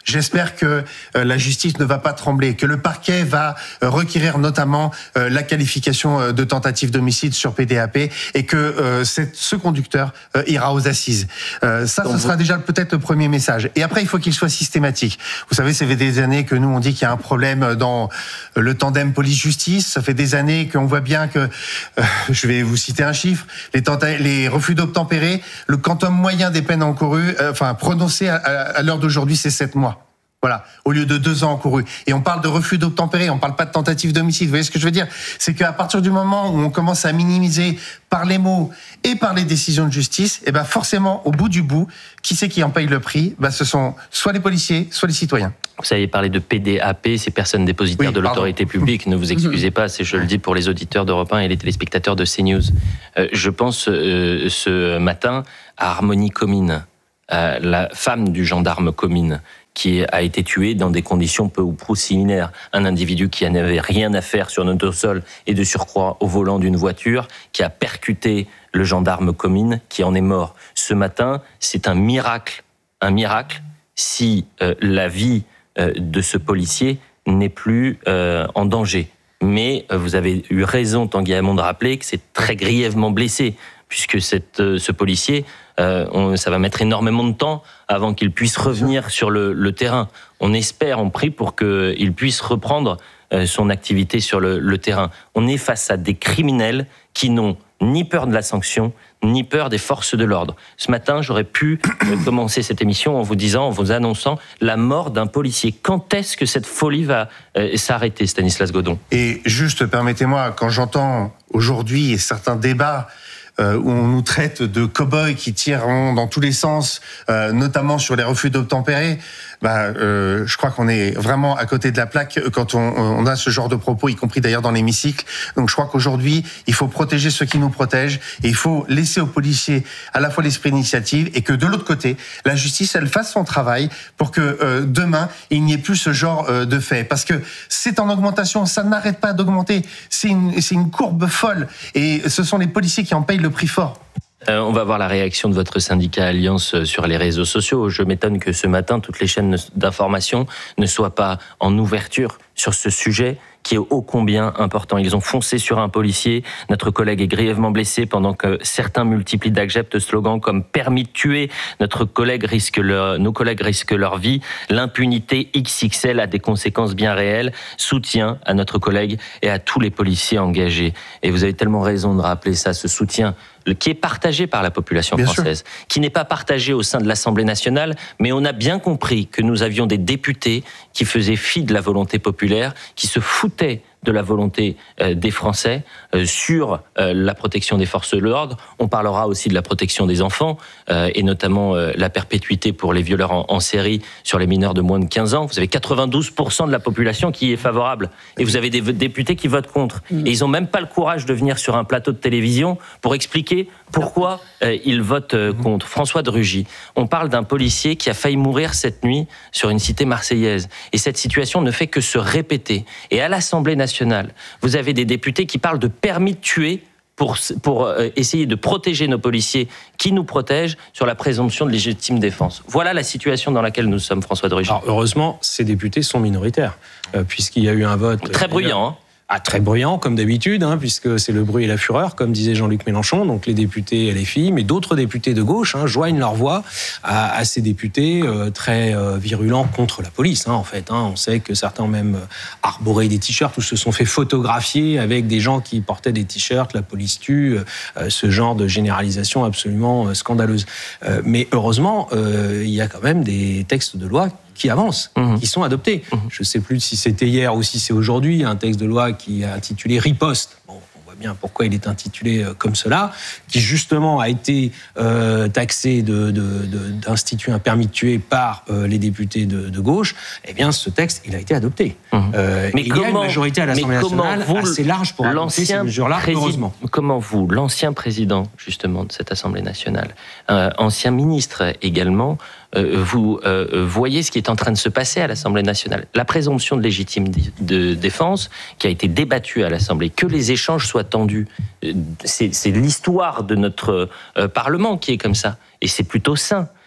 J'espère que euh, la justice ne va pas trembler, que le parquet va euh, requérir notamment euh, la qualification euh, de tentative d'homicide sur P D A P et que euh, cette, ce conducteur euh, ira aux assises. Euh, ça, ce sera déjà peut-être le premier message. Et après, il faut qu'il soit systématique. Vous savez, ça fait des années que nous, on dit qu'il y a un problème dans le tandem police-justice. Ça fait des années qu'on voit bien que, euh, je vais vous citer un chiffre, les, tenta- les refus d'obtempérer, le quantum moyen des peines encourues, euh, enfin prononcées à, à, à l'heure d'aujourd'hui, c'est sept mois. Voilà, au lieu de deux ans encourus. Et on parle de refus d'obtempérer, on parle pas de tentative d'homicide. Vous voyez ce que je veux dire ? C'est qu'à partir du moment où on commence à minimiser par les mots et par les décisions de justice, et ben forcément, au bout du bout, qui c'est qui en paye le prix ? Ben ce sont soit les policiers, soit les citoyens. Vous avez parlé de P D A P, ces personnes dépositaires oui, de l'autorité publique. Ne vous excusez pas, c'est, je le dis pour les auditeurs d'Europe un et les téléspectateurs de CNews. Euh, je pense euh, ce matin à Harmonie Comines, euh, la femme du gendarme Comines, qui a été tué dans des conditions peu ou prou similaires. Un individu qui n'avait rien à faire sur notre sol et de surcroît au volant d'une voiture, qui a percuté le gendarme Comines, qui en est mort. Ce matin, c'est un miracle, un miracle, si euh, la vie euh, de ce policier n'est plus euh, en danger. Mais euh, vous avez eu raison, Tanguy Hamon, de rappeler que c'est très grièvement blessé, puisque cette, euh, ce policier, euh, on, ça va mettre énormément de temps avant qu'il puisse revenir sur le, le terrain. On espère, on prie pour qu'il puisse reprendre euh, son activité sur le, le terrain. On est face à des criminels qui n'ont ni peur de la sanction, ni peur des forces de l'ordre. Ce matin, j'aurais pu euh, commencer cette émission en vous disant, en vous annonçant la mort d'un policier. Quand est-ce que cette folie va euh, s'arrêter, Stanislas Godon ? Et juste, permettez-moi, quand j'entends aujourd'hui certains débats Euh, où on nous traite de cow-boys qui tirent dans tous les sens, euh, notamment sur les refus d'obtempérer, bah, euh, je crois qu'on est vraiment à côté de la plaque quand on, on a ce genre de propos, y compris d'ailleurs dans l'hémicycle. Donc je crois qu'aujourd'hui, il faut protéger ceux qui nous protègent et il faut laisser aux policiers à la fois l'esprit d'initiative et que de l'autre côté, la justice, elle fasse son travail pour que euh, demain, il n'y ait plus ce genre euh, de fait. Parce que c'est en augmentation, ça n'arrête pas d'augmenter. C'est une, c'est une courbe folle et ce sont les policiers qui en payent le prix fort. Euh, on va voir la réaction de votre syndicat Alliance sur les réseaux sociaux. Je m'étonne que ce matin, toutes les chaînes d'information ne soient pas en ouverture sur ce sujet qui est ô combien important. Ils ont foncé sur un policier. Notre collègue est grièvement blessé pendant que certains multiplient d'accepts slogans comme « permis de tuer ». Notre collègue risque leur, nos collègues risquent leur vie. L'impunité X X L a des conséquences bien réelles. Soutien à notre collègue et à tous les policiers engagés. Et vous avez tellement raison de rappeler ça, ce soutien qui est partagé par la population bien française, sûr. Qui n'est pas partagé au sein de l'Assemblée nationale, mais on a bien compris que nous avions des députés qui faisaient fi de la volonté populaire, qui se foutaient de la volonté euh, des Français euh, sur euh, la protection des forces de l'ordre. On parlera aussi de la protection des enfants euh, et notamment euh, la perpétuité pour les violeurs en, en série sur les mineurs de moins de quinze ans. Vous avez quatre-vingt-douze pour cent de la population qui est favorable et vous avez des députés qui votent contre. Et ils n'ont même pas le courage de venir sur un plateau de télévision pour expliquer pourquoi euh, ils votent euh, contre. François de Rugy, on parle d'un policier qui a failli mourir cette nuit sur une cité marseillaise. Et cette situation ne fait que se répéter. Et à l'Assemblée nationale, vous avez des députés qui parlent de permis de tuer pour, pour euh, essayer de protéger nos policiers qui nous protègent sur la présomption de légitime défense. Voilà la situation dans laquelle nous sommes, François de Rugy. Alors, heureusement, ces députés sont minoritaires, euh, puisqu'il y a eu un vote... Très bruyant, hein. Ah, très bruyant, comme d'habitude, hein, puisque c'est le bruit et la fureur, comme disait Jean-Luc Mélenchon. Donc les députés L F I, mais d'autres députés de gauche hein, joignent leur voix à, à ces députés euh, très euh, virulents contre la police. Hein, en fait, hein. On sait que certains ont même arboré des t-shirts ou se sont fait photographier avec des gens qui portaient des t-shirts, la police tue, euh, ce genre de généralisation absolument euh, scandaleuse. Euh, mais heureusement, euh, il y a quand même des textes de loi qui avancent, mmh. qui sont adoptés. Mmh. Je ne sais plus si c'était hier ou si c'est aujourd'hui, un texte de loi qui est intitulé Riposte. Bon, on voit bien pourquoi il est intitulé comme cela, qui justement a été euh, taxé de, de, de, d'instituer un permis de tuer par euh, les députés de, de gauche. Eh bien, ce texte, il a été adopté. Mmh. Euh, mais comment, il y a une majorité à l'Assemblée nationale vous, assez large pour adopter ces mesures-là, président, heureusement. Comment vous, l'ancien président, justement, de cette Assemblée nationale, euh, ancien ministre également, Euh, vous euh, voyez ce qui est en train de se passer à l'Assemblée nationale. La présomption de légitime de défense qui a été débattue à l'Assemblée, que les échanges soient tendus, c'est, c'est l'histoire de notre euh, Parlement qui est comme ça. Et c'est plutôt sain.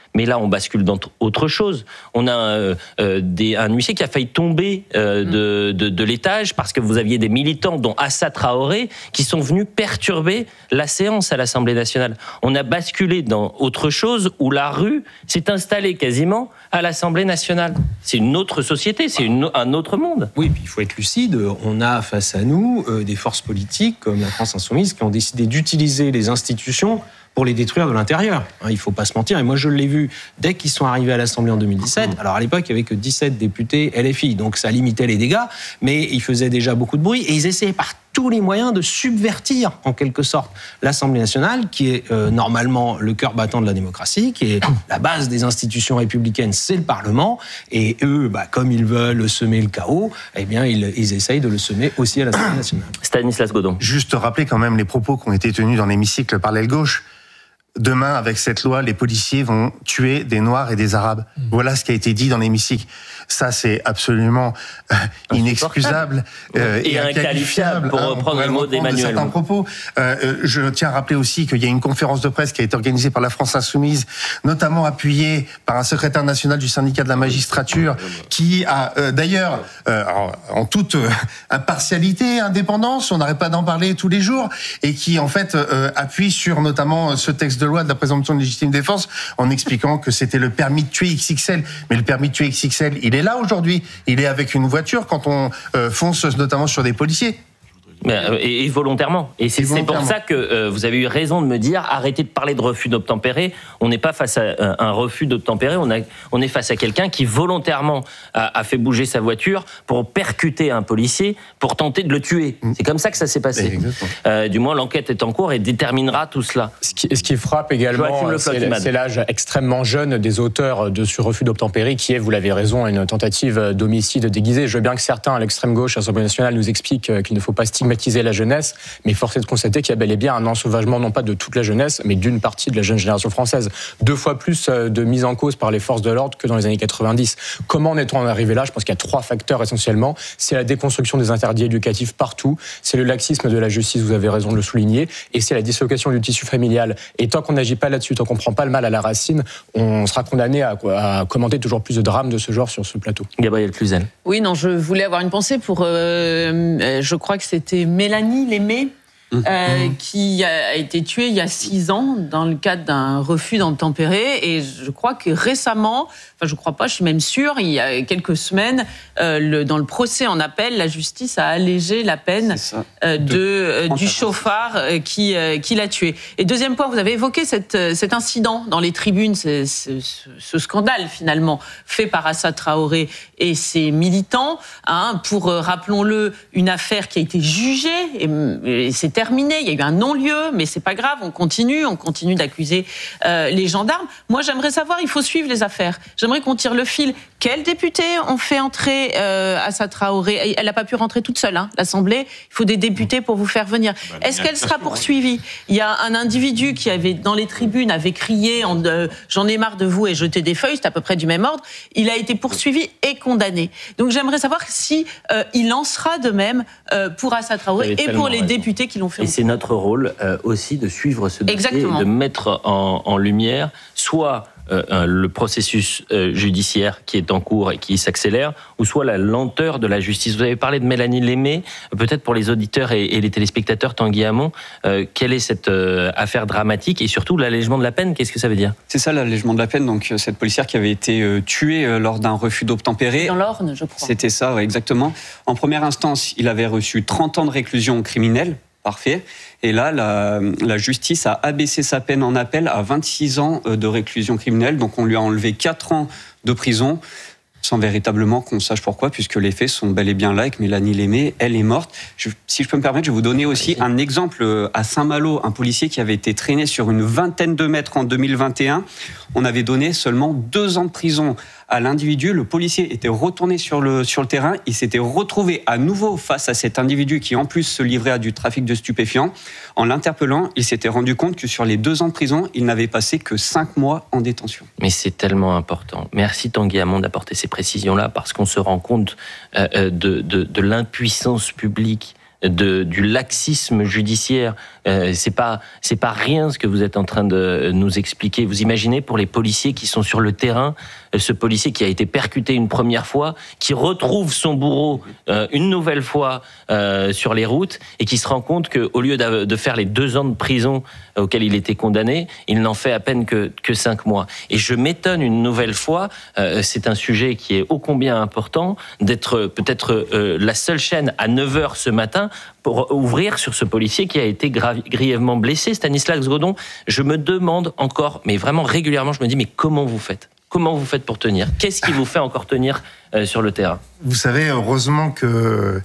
Mais là, on bascule dans autre chose. On a euh, euh, des, un huissier qui a failli tomber euh, de, de, de l'étage parce que vous aviez des militants, dont Assa Traoré, qui sont venus perturber la séance à l'Assemblée nationale. On a basculé dans autre chose où la rue s'est installée quasiment à l'Assemblée nationale. C'est une autre société, c'est une, un autre monde. Oui, puis il faut être lucide. On a face à nous euh, des forces politiques comme la France Insoumise qui ont décidé d'utiliser les institutions pour les détruire de l'intérieur. Il ne faut pas se mentir. Et moi, je l'ai vu dès qu'ils sont arrivés à l'Assemblée en deux mille dix-sept. Alors, à l'époque, il n'y avait que dix-sept députés L F I. Donc, ça limitait les dégâts. Mais ils faisaient déjà beaucoup de bruit. Et ils essayaient par tous les moyens de subvertir, en quelque sorte, l'Assemblée nationale, qui est euh, normalement le cœur battant de la démocratie, qui est la base des institutions républicaines, c'est le Parlement. Et eux, bah, comme ils veulent semer le chaos, eh bien, ils, ils essayent de le semer aussi à l'Assemblée nationale. Stanislas Godon. Juste rappeler quand même les propos qui ont été tenus dans l'hémicycle par l'aile gauche. Demain, avec cette loi, les policiers vont tuer des Noirs et des Arabes. Mmh. Voilà ce qui a été dit dans l'hémicycle. Ça, c'est absolument euh, inexcusable euh, et, et inqualifiable, pour hein, reprendre le mot d'Emmanuel. Certains propos. Euh, je tiens à rappeler aussi qu'il y a une conférence de presse qui a été organisée par la France Insoumise, notamment appuyée par un secrétaire national du syndicat de la magistrature, qui a euh, d'ailleurs, euh, en toute euh, impartialité, indépendance, on n'arrête pas d'en parler tous les jours, et qui en fait euh, appuie sur notamment ce texte de loi de la présomption de légitime défense, en expliquant que c'était le permis de tuer X X L. Mais le permis de tuer X X L, il est là aujourd'hui. Il est avec une voiture quand on euh, fonce notamment sur des policiers. Et, et volontairement. Et c'est, c'est pour ça que euh, vous avez eu raison de me dire arrêtez de parler de refus d'obtempérer. On n'est pas face à un, un refus d'obtempérer, on, a, on est face à quelqu'un qui volontairement a, a fait bouger sa voiture pour percuter un policier, pour tenter de le tuer. Mmh. C'est comme ça que ça s'est passé. Euh, du moins, l'enquête est en cours et déterminera tout cela. Ce qui, ce qui frappe également, c'est, c'est l'âge extrêmement jeune des auteurs de ce refus d'obtempérer, qui est, vous l'avez raison, une tentative d'homicide déguisé. Je veux bien que certains à l'extrême gauche, à l'Assemblée nationale, nous expliquent qu'il ne faut pas stigmatiser la jeunesse, mais force est de constater qu'il y a bel et bien un ensauvagement, non pas de toute la jeunesse, mais d'une partie de la jeune génération française. Deux fois plus de mise en cause par les forces de l'ordre que dans les années quatre-vingt-dix. Comment en est-on arrivé là ? Je pense qu'il y a trois facteurs essentiellement. C'est la déconstruction des interdits éducatifs partout, c'est le laxisme de la justice, vous avez raison de le souligner, et c'est la dislocation du tissu familial. Et tant qu'on n'agit pas là-dessus, tant qu'on ne prend pas le mal à la racine, on sera condamné à, à commenter toujours plus de drames de ce genre sur ce plateau. Gabrielle Cluzel. Oui, non, je voulais avoir une pensée pour, euh, je crois que c'était Mélanie Lémé, euh, mmh. qui a été tuée il y a six ans dans le cadre d'un refus d'obtempérer. Et je crois que récemment, enfin je crois pas, je suis même sûre, il y a quelques semaines, euh, le, dans le procès en appel, la justice a allégé la peine euh, de, euh, du chauffard euh, qui, euh, qui l'a tué. Et deuxième point, vous avez évoqué cette, cet incident dans les tribunes, ce, ce, ce scandale finalement fait par Assa Traoré et ses militants, hein, pour, euh, rappelons-le, une affaire qui a été jugée, et, et c'est terminé, il y a eu un non-lieu, mais c'est pas grave, on continue, on continue d'accuser euh, les gendarmes. Moi, j'aimerais savoir, il faut suivre les affaires. J'aimerais qu'on tire le fil. Quels députés ont fait entrer euh, Assa Traoré ? Elle n'a pas pu rentrer toute seule, hein, l'Assemblée. Il faut des députés pour vous faire venir. Bah, Est-ce qu'elle sera poursuivie ? Il y a un individu qui avait, dans les tribunes, avait crié en, euh, « J'en ai marre de vous » et jeté des feuilles, c'est à peu près du même ordre. Il a été poursuivi et condamné. Donc j'aimerais savoir si euh, il en sera de même euh, pour Assa Traoré et pour les raison. députés qui l'ont fait. Et c'est notre rôle euh, aussi de suivre ce dossier, Exactement. de mettre en, en lumière soit euh, le processus euh, judiciaire qui est en cours et qui s'accélère, ou soit la lenteur de la justice. Vous avez parlé de Mélanie Lémé, peut-être pour les auditeurs et, et les téléspectateurs, Tanguy Hamon, euh, quelle est cette euh, affaire dramatique et surtout l'allègement de la peine, qu'est-ce que ça veut dire ? C'est ça, l'allègement de la peine, donc cette policière qui avait été euh, tuée euh, lors d'un refus d'obtempérer. Dans l'Orne, je crois. C'était ça, ouais, exactement. En première instance, il avait reçu trente ans de réclusion criminelle. Parfait. Et là, la, la justice a abaissé sa peine en appel à vingt-six ans de réclusion criminelle. Donc, on lui a enlevé quatre ans de prison, sans véritablement qu'on sache pourquoi, puisque les faits sont bel et bien là, avec Mélanie Lémé, elle est morte. Je, si je peux me permettre, je vais vous donner aussi un exemple à Saint-Malo, un policier qui avait été traîné sur une vingtaine de mètres en deux mille vingt et un. On avait donné seulement deux ans de prison à l'individu. Le policier était retourné sur le, sur le terrain. Il s'était retrouvé à nouveau face à cet individu qui, en plus, se livrait à du trafic de stupéfiants. En l'interpellant, il s'était rendu compte que sur les deux ans de prison, il n'avait passé que cinq mois en détention. Mais c'est tellement important. Merci Tanguy Hamon d'apporter ces précisions-là, parce qu'on se rend compte euh, de, de, de l'impuissance publique de, du laxisme judiciaire. Euh, c'est pas, c'est pas rien ce que vous êtes en train de nous expliquer. Vous imaginez pour les policiers qui sont sur le terrain, ce policier qui a été percuté une première fois, qui retrouve son bourreau euh, une nouvelle fois euh, sur les routes et qui se rend compte qu'au lieu de, de faire les deux ans de prison auxquels il était condamné, il n'en fait à peine que, que cinq mois. Et je m'étonne une nouvelle fois, euh, c'est un sujet qui est ô combien important, d'être peut-être euh, la seule chaîne à neuf heures ce matin pour ouvrir sur ce policier qui a été grave, grièvement blessé. Stanislas Godon, je me demande encore, mais vraiment régulièrement, je me dis, mais comment vous faites ? Comment vous faites pour tenir ? Qu'est-ce qui vous fait encore tenir euh, sur le terrain ? Vous savez, heureusement que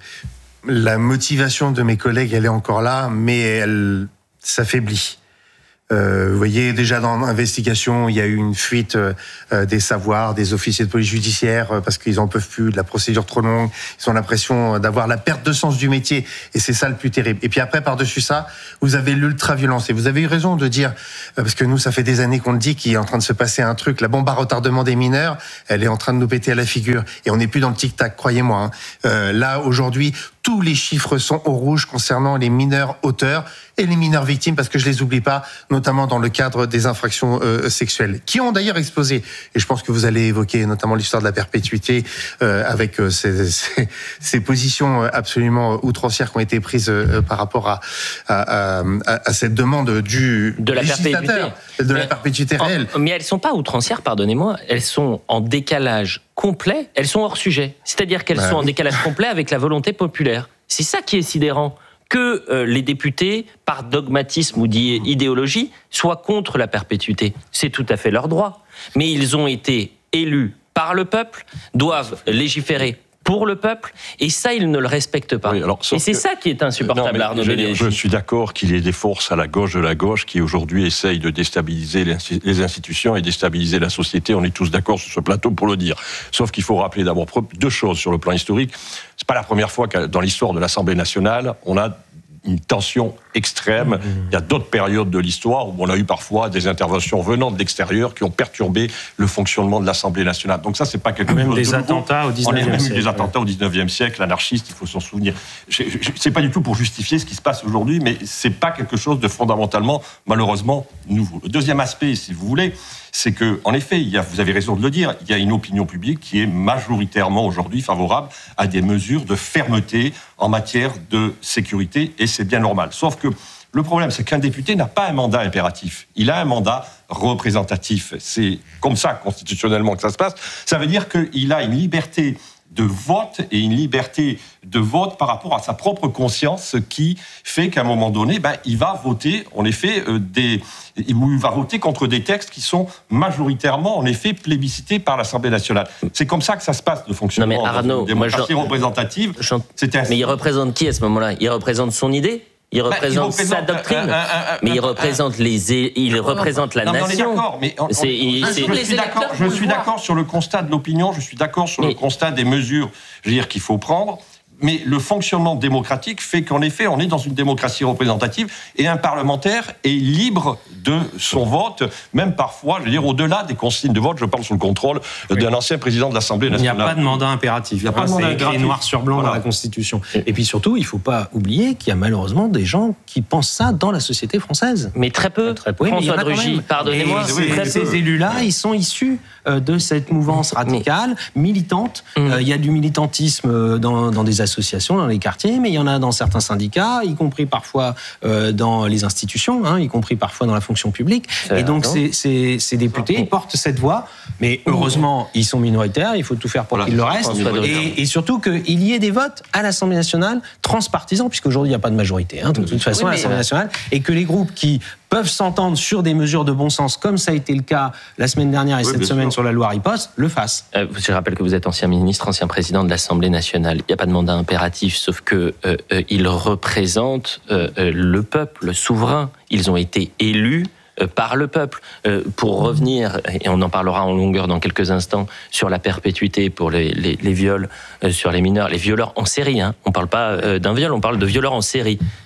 la motivation de mes collègues, elle est encore là, mais elle s'affaiblit. Euh, vous voyez, déjà dans l'investigation, il y a eu une fuite euh, des savoirs des officiers de police judiciaire euh, parce qu'ils en peuvent plus, de la procédure trop longue, ils ont l'impression d'avoir la perte de sens du métier et c'est ça le plus terrible. Et puis après, par-dessus ça, vous avez l'ultra-violence et vous avez eu raison de dire, euh, parce que nous, ça fait des années qu'on le dit, qu'il est en train de se passer un truc, la bombe à retardement des mineurs, elle est en train de nous péter à la figure et on n'est plus dans le tic-tac, croyez-moi. Hein. Euh, là, aujourd'hui, tous les chiffres sont au rouge concernant les mineurs auteurs et les mineurs victimes, parce que je les oublie pas, notamment dans le cadre des infractions euh, sexuelles, qui ont d'ailleurs explosé. Et je pense que vous allez évoquer notamment l'histoire de la perpétuité, euh, avec euh, ces, ces, ces positions absolument outrancières qui ont été prises euh, par rapport à, à, à, à cette demande du de la perpétuité, de la perpétuité réelle. Mais elles sont pas outrancières, pardonnez-moi, elles sont en décalage complet, elles sont hors sujet. C'est-à-dire qu'elles bah, sont oui. en décalage complet avec la volonté populaire. C'est ça qui est sidérant. Que euh, les députés, par dogmatisme ou idéologie, soient contre la perpétuité. C'est tout à fait leur droit. Mais ils ont été élus par le peuple, doivent légiférer pour le peuple, et ça, ils ne le respectent pas. Oui, alors, et c'est que, ça qui est insupportable, non, Arnaud je, je suis d'accord qu'il y ait des forces à la gauche de la gauche qui, aujourd'hui, essayent de déstabiliser les institutions et déstabiliser la société. On est tous d'accord sur ce plateau pour le dire. Sauf qu'il faut rappeler d'abord deux choses sur le plan historique. C'est pas la première fois que dans l'histoire de l'Assemblée nationale, on a une tension extrême. Mmh. Il y a d'autres périodes de l'histoire où on a eu parfois des interventions venant de l'extérieur qui ont perturbé le fonctionnement de l'Assemblée nationale. Donc ça, c'est pas quelque même chose des de attentats nouveau. au dix-neuvième siècle. On a même siècle. eu des attentats au dix-neuvième siècle, anarchistes, il faut s'en souvenir. Je, je, c'est pas du tout pour justifier ce qui se passe aujourd'hui, mais c'est pas quelque chose de fondamentalement, malheureusement, nouveau. Le deuxième aspect, si vous voulez, c'est que, en effet, il y a, vous avez raison de le dire, il y a une opinion publique qui est majoritairement aujourd'hui favorable à des mesures de fermeté en matière de sécurité, et c'est bien normal. Sauf que le problème, c'est qu'un député n'a pas un mandat impératif. Il a un mandat représentatif. C'est comme ça, constitutionnellement, que ça se passe. Ça veut dire qu'il a une liberté de vote et une liberté de vote par rapport à sa propre conscience qui fait qu'à un moment donné, ben, il va voter, en effet, euh, des, il va voter contre des textes qui sont majoritairement, en effet, plébiscités par l'Assemblée nationale. C'est comme ça que ça se passe, le fonctionnement non mais Arnaud, dans une démocratie moi, représentative. C'était mais il représente qui à ce moment-là ? Il représente son idée ? Il représente, bah, il représente sa doctrine, un, un, un, mais il représente un, les, il représente la non, nation. Mais on est d'accord, mais on, c'est, on, c'est, je suis d'accord. Je suis d'accord sur le constat de l'opinion. Je suis d'accord sur mais, le constat des mesures, je veux dire, qu'il faut prendre. Mais le fonctionnement démocratique fait qu'en effet, on est dans une démocratie représentative et un parlementaire est libre de son vote, même parfois, je veux dire, au-delà des consignes de vote. Je parle sous le contrôle oui. d'un ancien président de l'Assemblée nationale. Il n'y a pas de mandat impératif. Il n'y a pas de mandat impératif. C'est écrit noir sur blanc voilà. dans la Constitution. Et puis surtout, il ne faut pas oublier qu'il y a malheureusement des gens qui pensent ça dans la société française. Mais très peu. Très peu. François de Rugy, pardonnez-moi. Ces, oui, ces élus-là, ils sont issus de cette mouvance radicale, militante. Mmh. Euh, il y a du militantisme dans, dans des associations, dans les quartiers, mais il y en a dans certains syndicats, y compris parfois euh, dans les institutions, hein, y compris parfois dans la fonction publique. C'est et donc ces, ces, ces députés ils portent cette voix, mais heureusement ils sont minoritaires, il faut tout faire pour voilà, qu'ils le restent, et, et surtout qu'il y ait des votes à l'Assemblée nationale transpartisans, puisqu'aujourd'hui il n'y a pas de majorité, hein, de toute façon oui, à l'Assemblée nationale, et que les groupes qui peuvent s'entendre sur des mesures de bon sens, comme ça a été le cas la semaine dernière et oui, cette semaine sûr. sur la loi Riposte, le fassent. Euh, je rappelle que vous êtes ancien ministre, ancien président de l'Assemblée nationale. Il n'y a pas de mandat impératif, sauf que euh, euh, ils représentent euh, euh, le peuple, le souverain. Ils ont été élus euh, par le peuple. Euh, pour revenir, et on en parlera en longueur dans quelques instants, sur la perpétuité pour les, les, les viols euh, sur les mineurs, les violeurs en série. Hein. On ne parle pas euh, d'un viol, on parle de violeurs en série.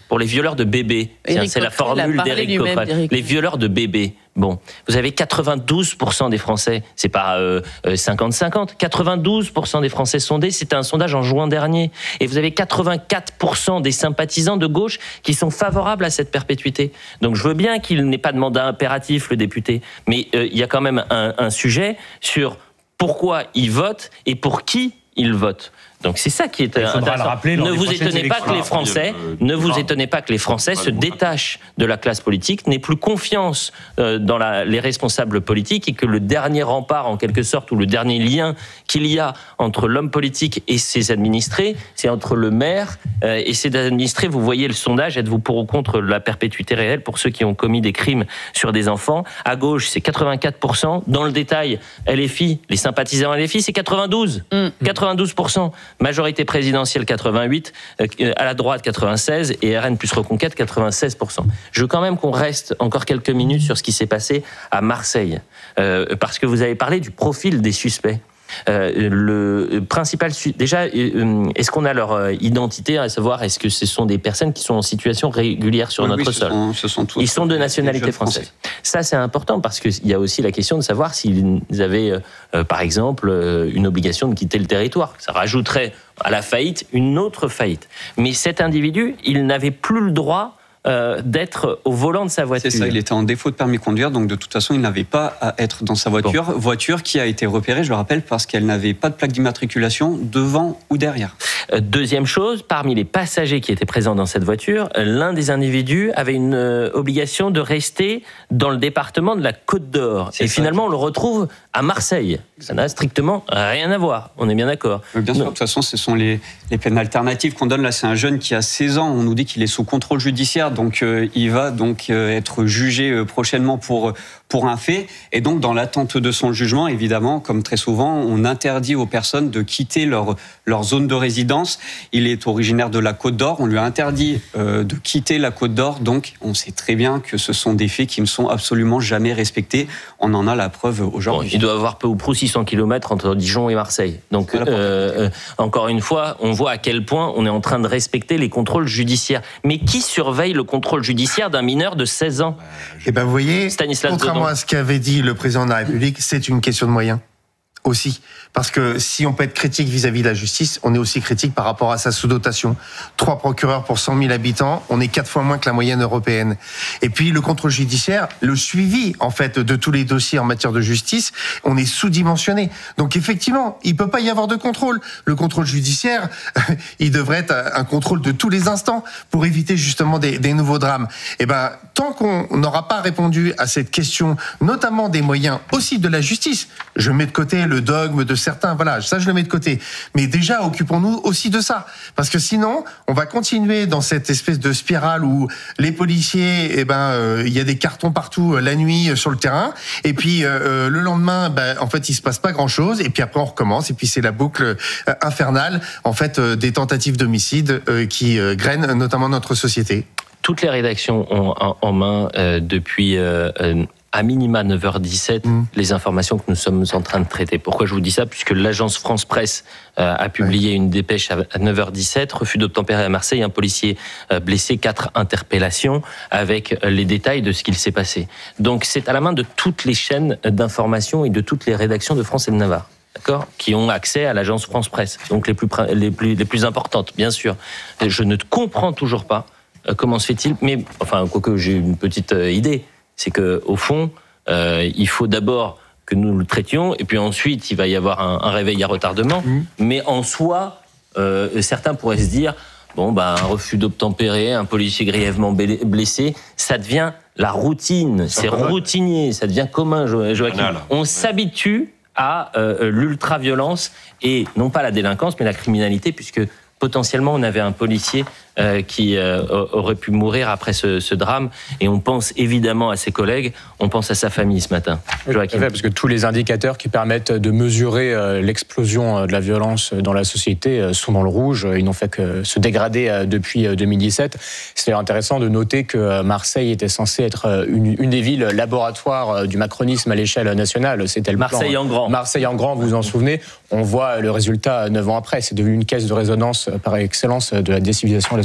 pour les violeurs de bébés. Tiens, c'est la formule d'Éric Coquerel. Les violeurs de bébés. Bon, vous avez quatre-vingt-douze pour cent des Français, c'est pas euh, cinquante cinquante, quatre-vingt-douze pour cent des Français sondés, c'était un sondage en juin dernier. Et vous avez quatre-vingt-quatre pour cent des sympathisants de gauche qui sont favorables à cette perpétuité. Donc je veux bien qu'il n'ait pas de mandat impératif, le député, mais euh, il y a quand même un, un sujet sur pourquoi il vote et pour qui il vote. Donc c'est ça qui est intéressant. Ne vous étonnez pas que les Français, ne vous étonnez pas que les Français se détachent de la classe politique, n'aient plus confiance dans la, les responsables politiques et que le dernier rempart en quelque sorte ou le dernier lien qu'il y a entre l'homme politique et ses administrés, c'est entre le maire et ses administrés. Vous voyez le sondage, êtes-vous pour ou contre la perpétuité réelle pour ceux qui ont commis des crimes sur des enfants? À gauche, c'est quatre-vingt-quatre pour cent. Dans le détail, L F I, les sympathisants L F I, c'est quatre-vingt-douze. Mm. quatre-vingt-douze pour cent. Majorité présidentielle quatre-vingt-huit, à la droite quatre-vingt-seize et R N plus Reconquête quatre-vingt-seize pour cent. Je veux quand même qu'on reste encore quelques minutes sur ce qui s'est passé à Marseille, euh, parce que vous avez parlé du profil des suspects. Euh, le principal déjà, euh, est-ce qu'on a leur identité, à savoir est-ce que ce sont des personnes qui sont en situation régulière sur oui, notre oui, sol? Ce sont, ce sont tous Ils sont de nationalité française. Ça, c'est important parce qu'il y a aussi la question de savoir s'ils avaient, euh, par exemple, euh, une obligation de quitter le territoire. Ça rajouterait à la faillite une autre faillite. Mais cet individu, il n'avait plus le droit Euh, d'être au volant de sa voiture. C'est ça, il était en défaut de permis de conduire, donc de toute façon, il n'avait pas à être dans sa voiture. Bon. Voiture qui a été repérée, je le rappelle, parce qu'elle n'avait pas de plaque d'immatriculation devant ou derrière. Euh, deuxième chose, parmi les passagers qui étaient présents dans cette voiture, l'un des individus avait une euh, obligation de rester dans le département de la Côte d'Or. C'est Et ça. Finalement, on le retrouve à Marseille. Ça n'a strictement rien à voir, on est bien d'accord. Mais bien sûr, de toute façon, ce sont les, les peines alternatives qu'on donne. Là, c'est un jeune qui a seize ans, on nous dit qu'il est sous contrôle judiciaire, donc euh, il va donc euh, être jugé euh, prochainement pour, pour un fait. Et donc, dans l'attente de son jugement, évidemment, comme très souvent, on interdit aux personnes de quitter leur, leur zone de résidence. Il est originaire de la Côte d'Or, on lui a interdit euh, de quitter la Côte d'Or, donc on sait très bien que ce sont des faits qui ne sont absolument jamais respectés. On en a la preuve aujourd'hui. Bon, il doit avoir peu ou prou six cents kilomètres entre Dijon et Marseille. Donc, euh, euh, encore une fois, on voit à quel point on est en train de respecter les contrôles judiciaires. Mais qui surveille le contrôle judiciaire d'un mineur de seize ans? Eh ben, vous voyez, Stanislas contrairement Dedon. à ce qu'avait dit le président de la République, c'est une question de moyens. Aussi. Parce que si on peut être critique vis-à-vis de la justice, on est aussi critique par rapport à sa sous-dotation. Trois procureurs pour cent mille habitants, on est quatre fois moins que la moyenne européenne. Et puis le contrôle judiciaire, le suivi en fait de tous les dossiers en matière de justice, on est sous-dimensionné. Donc effectivement, il peut pas y avoir de contrôle. Le contrôle judiciaire, il devrait être un contrôle de tous les instants pour éviter justement des, des nouveaux drames. Et ben tant qu'on n'aura pas répondu à cette question, notamment des moyens aussi de la justice, je mets de côté le dogme de certains, voilà, ça je le mets de côté. Mais déjà, occupons-nous aussi de ça. Parce que sinon, on va continuer dans cette espèce de spirale où les policiers, eh ben, euh, il y a des cartons partout euh, la nuit euh, sur le terrain. Et puis, euh, le lendemain, ben, en fait, il se passe pas grand-chose. Et puis après, on recommence. Et puis, c'est la boucle euh, infernale, en fait, euh, des tentatives d'homicide euh, qui euh, grainent notamment notre société. Toutes les rédactions ont en, en main euh, depuis euh, euh, à minima neuf heures dix-sept mmh. les informations que nous sommes en train de traiter. Pourquoi je vous dis ça? Puisque l'agence France Presse euh, a publié ouais. une dépêche à neuf heures dix-sept, refus d'obtempérer à Marseille, un policier euh, blessé, quatre interpellations, avec les détails de ce qu'il s'est passé. Donc c'est à la main de toutes les chaînes d'information et de toutes les rédactions de France et de Navarre. D'accord, qui ont accès à l'agence France Presse, donc les plus, les plus, les plus importantes, bien sûr. Je ne comprends toujours pas euh, comment se fait-il, mais enfin, quoique j'ai une petite euh, idée, c'est qu'au fond, euh, il faut d'abord que nous le traitions, et puis ensuite, il va y avoir un, un réveil à retardement, mmh. mais en soi, euh, certains pourraient se dire, bon, bah, un refus d'obtempérer, un policier grièvement blessé, ça devient la routine, ça c'est routinier, ça devient commun, Joachim. On s'habitue à euh, l'ultra-violence et non pas la délinquance, mais la criminalité, puisque potentiellement on avait un policier euh, qui euh, aurait pu mourir après ce, ce drame. Et on pense évidemment à ses collègues, on pense à sa famille ce matin. Joachim. Parce que tous les indicateurs qui permettent de mesurer euh, l'explosion de la violence dans la société euh, sont dans le rouge. Ils n'ont fait que se dégrader euh, depuis deux mille dix-sept. C'est intéressant de noter que Marseille était censée être une, une des villes laboratoires du macronisme à l'échelle nationale. C'était le Marseille plan. en grand. Marseille en grand, vous vous en souvenez. On voit le résultat neuf ans après. C'est devenu une caisse de résonance par excellence de la décivilisation de la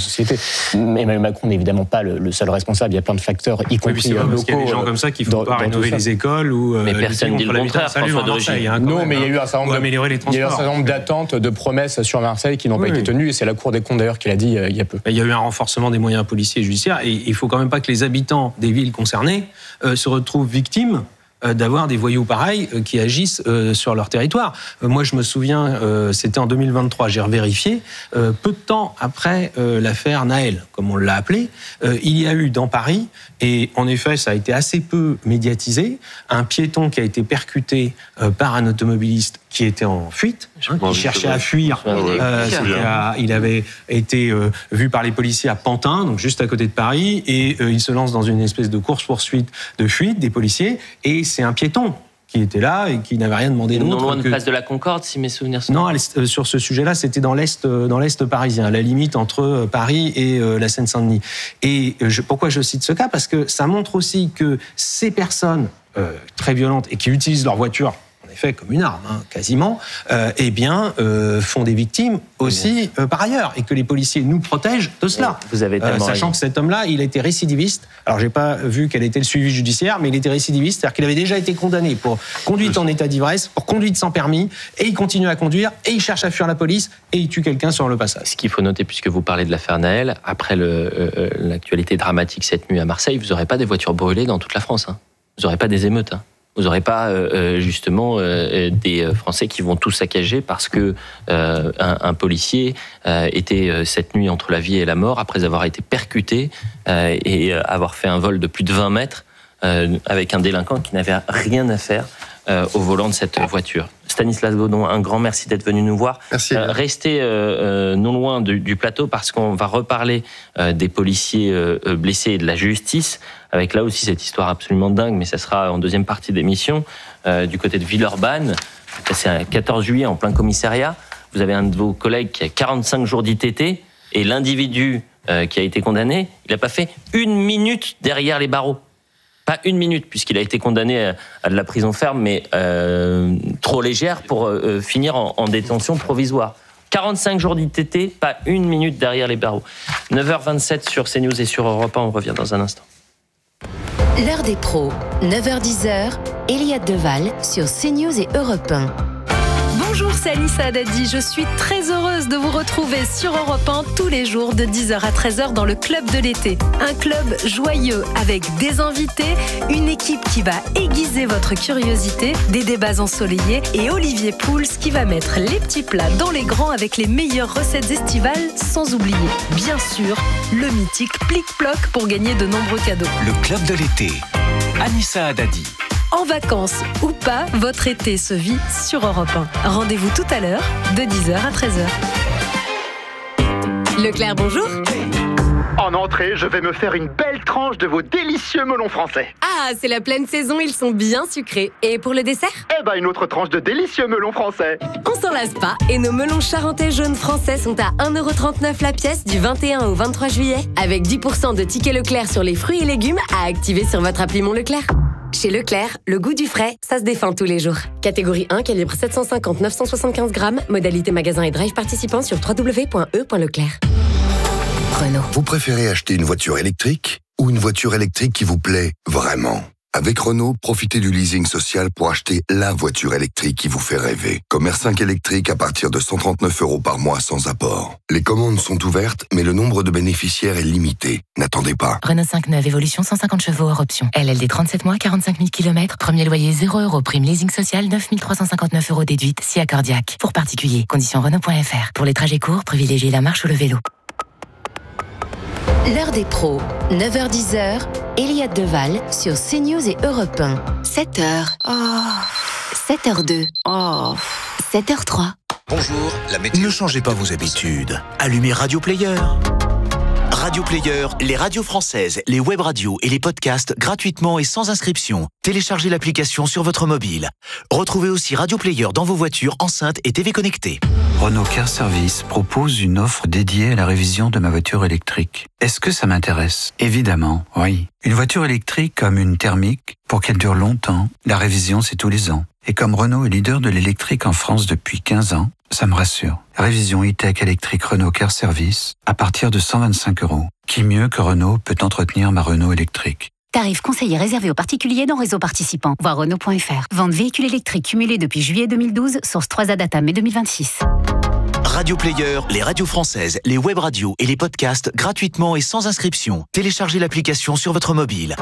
société. Emmanuel Macron n'est évidemment pas le, le seul responsable. Il y a plein de facteurs, y compris oui, locaux. Parce qu'il y a des gens comme ça qui ne font pas rénover les écoles ou. Mais personne ne dit le contraire. François de Rugy. Hein, non, même, mais il y a eu un certain nombre, améliorer les transports. Il y a eu un certain nombre d'attentes, de promesses sur Marseille qui n'ont oui, pas oui. été tenues. Et c'est la Cour des comptes d'ailleurs qui l'a dit euh, il y a peu. Il y a eu un renforcement des moyens policiers et judiciaires. Et il ne faut quand même pas que les habitants des villes concernées euh, se retrouvent victimes d'avoir des voyous pareils qui agissent sur leur territoire. Moi, je me souviens, c'était en deux mille vingt-trois, j'ai revérifié, peu de temps après l'affaire Naël, comme on l'a appelé, il y a eu dans Paris, et en effet, ça a été assez peu médiatisé, un piéton qui a été percuté par un automobiliste qui était en fuite, hein, qui cherchait à fuir. Euh, à, il avait été euh, vu par les policiers à Pantin, donc juste à côté de Paris, et euh, il se lance dans une espèce de course-poursuite de fuite des policiers, et c'est un piéton qui était là et qui n'avait rien demandé d'autre. Non loin de que... Place de la Concorde, si mes souvenirs sont... Non, euh, sur ce sujet-là, c'était dans l'Est, euh, dans l'Est parisien, à la limite entre euh, Paris et euh, la Seine-Saint-Denis. Et euh, je, pourquoi je cite ce cas ? Parce que ça montre aussi que ces personnes euh, très violentes et qui utilisent leur voiture fait comme une arme, hein, quasiment, euh, eh bien, euh, font des victimes aussi euh, par ailleurs, et que les policiers nous protègent de cela. Vous avez tellement euh, sachant raison. que cet homme-là, il a été récidiviste. Alors, j'ai pas vu quel était le suivi judiciaire, mais il était récidiviste, c'est-à-dire qu'il avait déjà été condamné pour conduite en état d'ivresse, pour conduite sans permis, et il continue à conduire, et il cherche à fuir la police, et il tue quelqu'un sur le passage. Ce qu'il faut noter, puisque vous parlez de l'affaire Naël, après le, euh, l'actualité dramatique cette nuit à Marseille, vous n'aurez pas des voitures brûlées dans toute la France. Hein. Vous n'aurez pas des émeutes. Hein. Vous n'aurez pas euh, justement euh, des Français qui vont tout saccager parce que euh, un, un policier euh, était euh, cette nuit entre la vie et la mort après avoir été percuté euh, et avoir fait un vol de plus de vingt mètres euh, avec un délinquant qui n'avait rien à faire euh, au volant de cette voiture. Stanislas Godon, un grand merci d'être venu nous voir. Merci. Euh, restez euh, non loin du, du plateau parce qu'on va reparler euh, des policiers euh, blessés et de la justice, avec là aussi cette histoire absolument dingue, mais ça sera en deuxième partie d'émission, euh, du côté de Villeurbanne. C'est un quatorze juillet en plein commissariat. Vous avez un de vos collègues qui a quarante-cinq jours d'I T T et l'individu euh, qui a été condamné, il n'a pas fait une minute derrière les barreaux. Pas une minute, puisqu'il a été condamné à de la prison ferme, mais euh, trop légère pour euh, finir en, en détention provisoire. quarante-cinq jours d'I T T, pas une minute derrière les barreaux. neuf heures vingt-sept sur CNews et sur Europe un, on revient dans un instant. L'heure des pros, neuf heures dix, Eliade Deval sur CNews et Europe un. Bonjour, c'est Anissa Haddadi. Je suis très heureuse de vous retrouver sur Europe un tous les jours de dix heures à treize heures dans le Club de l'été. Un club joyeux avec des invités, une équipe qui va aiguiser votre curiosité, des débats ensoleillés et Olivier Pouls qui va mettre les petits plats dans les grands avec les meilleures recettes estivales, sans oublier, bien sûr, le mythique Plic-Ploc pour gagner de nombreux cadeaux. Le Club de l'été. Anissa Haddadi. En vacances ou pas, votre été se vit sur Europe un. Rendez-vous tout à l'heure, de dix heures à treize heures. Leclerc, bonjour. En entrée, je vais me faire une belle tranche de vos délicieux melons français. Ah, c'est la pleine saison, ils sont bien sucrés. Et pour le dessert ? Eh ben, une autre tranche de délicieux melons français. On s'en lasse pas, et nos melons charentais jaunes français sont à un euro trente-neuf la pièce du vingt et un au vingt-trois juillet, avec dix pour cent de tickets Leclerc sur les fruits et légumes à activer sur votre appli Mon Leclerc. Chez Leclerc, le goût du frais, ça se défend tous les jours. Catégorie un, calibre sept cent cinquante à neuf cent soixante-quinze grammes, modalité magasin et drive participant sur w w w point e point leclerc. Renault. Vous préférez acheter une voiture électrique ou une voiture électrique qui vous plaît vraiment ? Avec Renault, profitez du leasing social pour acheter la voiture électrique qui vous fait rêver. Comme R cinq électrique à partir de cent trente-neuf euros par mois sans apport. Les commandes sont ouvertes, mais le nombre de bénéficiaires est limité. N'attendez pas. Renault cinq neuf, évolution cent cinquante chevaux hors option. L L D trente-sept mois, quarante-cinq mille kilomètres. Premier loyer zéro euros. Prime leasing social neuf mille trois cent cinquante-neuf euros déduite. Si accordiaque. Pour particuliers. Conditions Renault point F R. Pour les trajets courts, privilégiez la marche ou le vélo. L'heure des pros, neuf heures dix, Eliade Deval sur CNews et Europe un. sept heures. Oh. sept heures deux. Oh. sept heures trois. Bonjour, la météo. Ne changez pas vos habitudes. Allumez Radio Player. Radio Player, les radios françaises, les web radios et les podcasts gratuitement et sans inscription. Téléchargez l'application sur votre mobile. Retrouvez aussi Radio Player dans vos voitures, enceintes et T V connectées. Renault Car Service propose une offre dédiée à la révision de ma voiture électrique. Est-ce que ça m'intéresse ? Évidemment, oui. Une voiture électrique comme une thermique, pour qu'elle dure longtemps, la révision c'est tous les ans. Et comme Renault est leader de l'électrique en France depuis quinze ans, Ça me rassure. Révision e-tech électrique Renault Car Service à partir de cent vingt-cinq euros. Qui mieux que Renault peut entretenir ma Renault électrique? Tarif conseillé réservé aux particuliers dans réseau participant. Voir Renault point F R. Vente véhicule électrique cumulé depuis juillet deux mille douze. Source trois A Data mai deux mille vingt-six. Radio Player, les radios françaises, les web radios et les podcasts gratuitement et sans inscription. Téléchargez l'application sur votre mobile.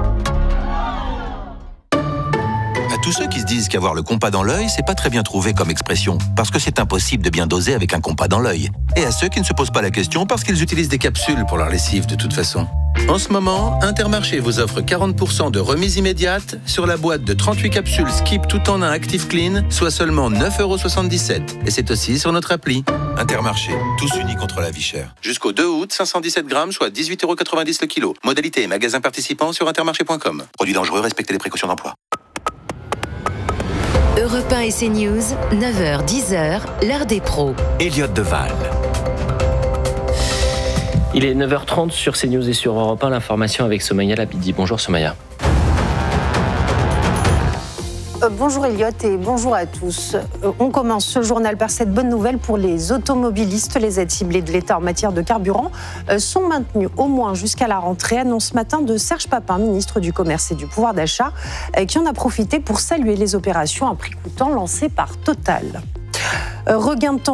À tous ceux qui se disent qu'avoir le compas dans l'œil, c'est pas très bien trouvé comme expression, parce que c'est impossible de bien doser avec un compas dans l'œil. Et à ceux qui ne se posent pas la question parce qu'ils utilisent des capsules pour leur lessive de toute façon. En ce moment, Intermarché vous offre quarante pour cent de remise immédiate sur la boîte de trente-huit capsules Skip tout en un Active Clean, soit seulement neuf euros soixante-dix-sept. Et c'est aussi sur notre appli. Intermarché, tous unis contre la vie chère. Jusqu'au deux août, cinq cent dix-sept grammes, soit dix-huit euros quatre-vingt-dix le kilo. Modalité et magasin participant sur intermarché point com. Produit dangereux, respectez les précautions d'emploi. Europe un et CNews, neuf heures dix heures, l'heure des pros. Elliott Deval. Il est neuf heures trente sur CNews et sur Europe un, l'information avec Somaya Labidi. Bonjour Somaya. Euh, bonjour Elliott et bonjour à tous. Euh, on commence ce journal par cette bonne nouvelle pour les automobilistes. Les aides ciblées de l'État en matière de carburant euh, sont maintenues au moins jusqu'à la rentrée. Annonce ce matin de Serge Papin, ministre du Commerce et du Pouvoir d'achat, euh, qui en a profité pour saluer les opérations à prix coûtant lancées par Total. Euh, regain de temps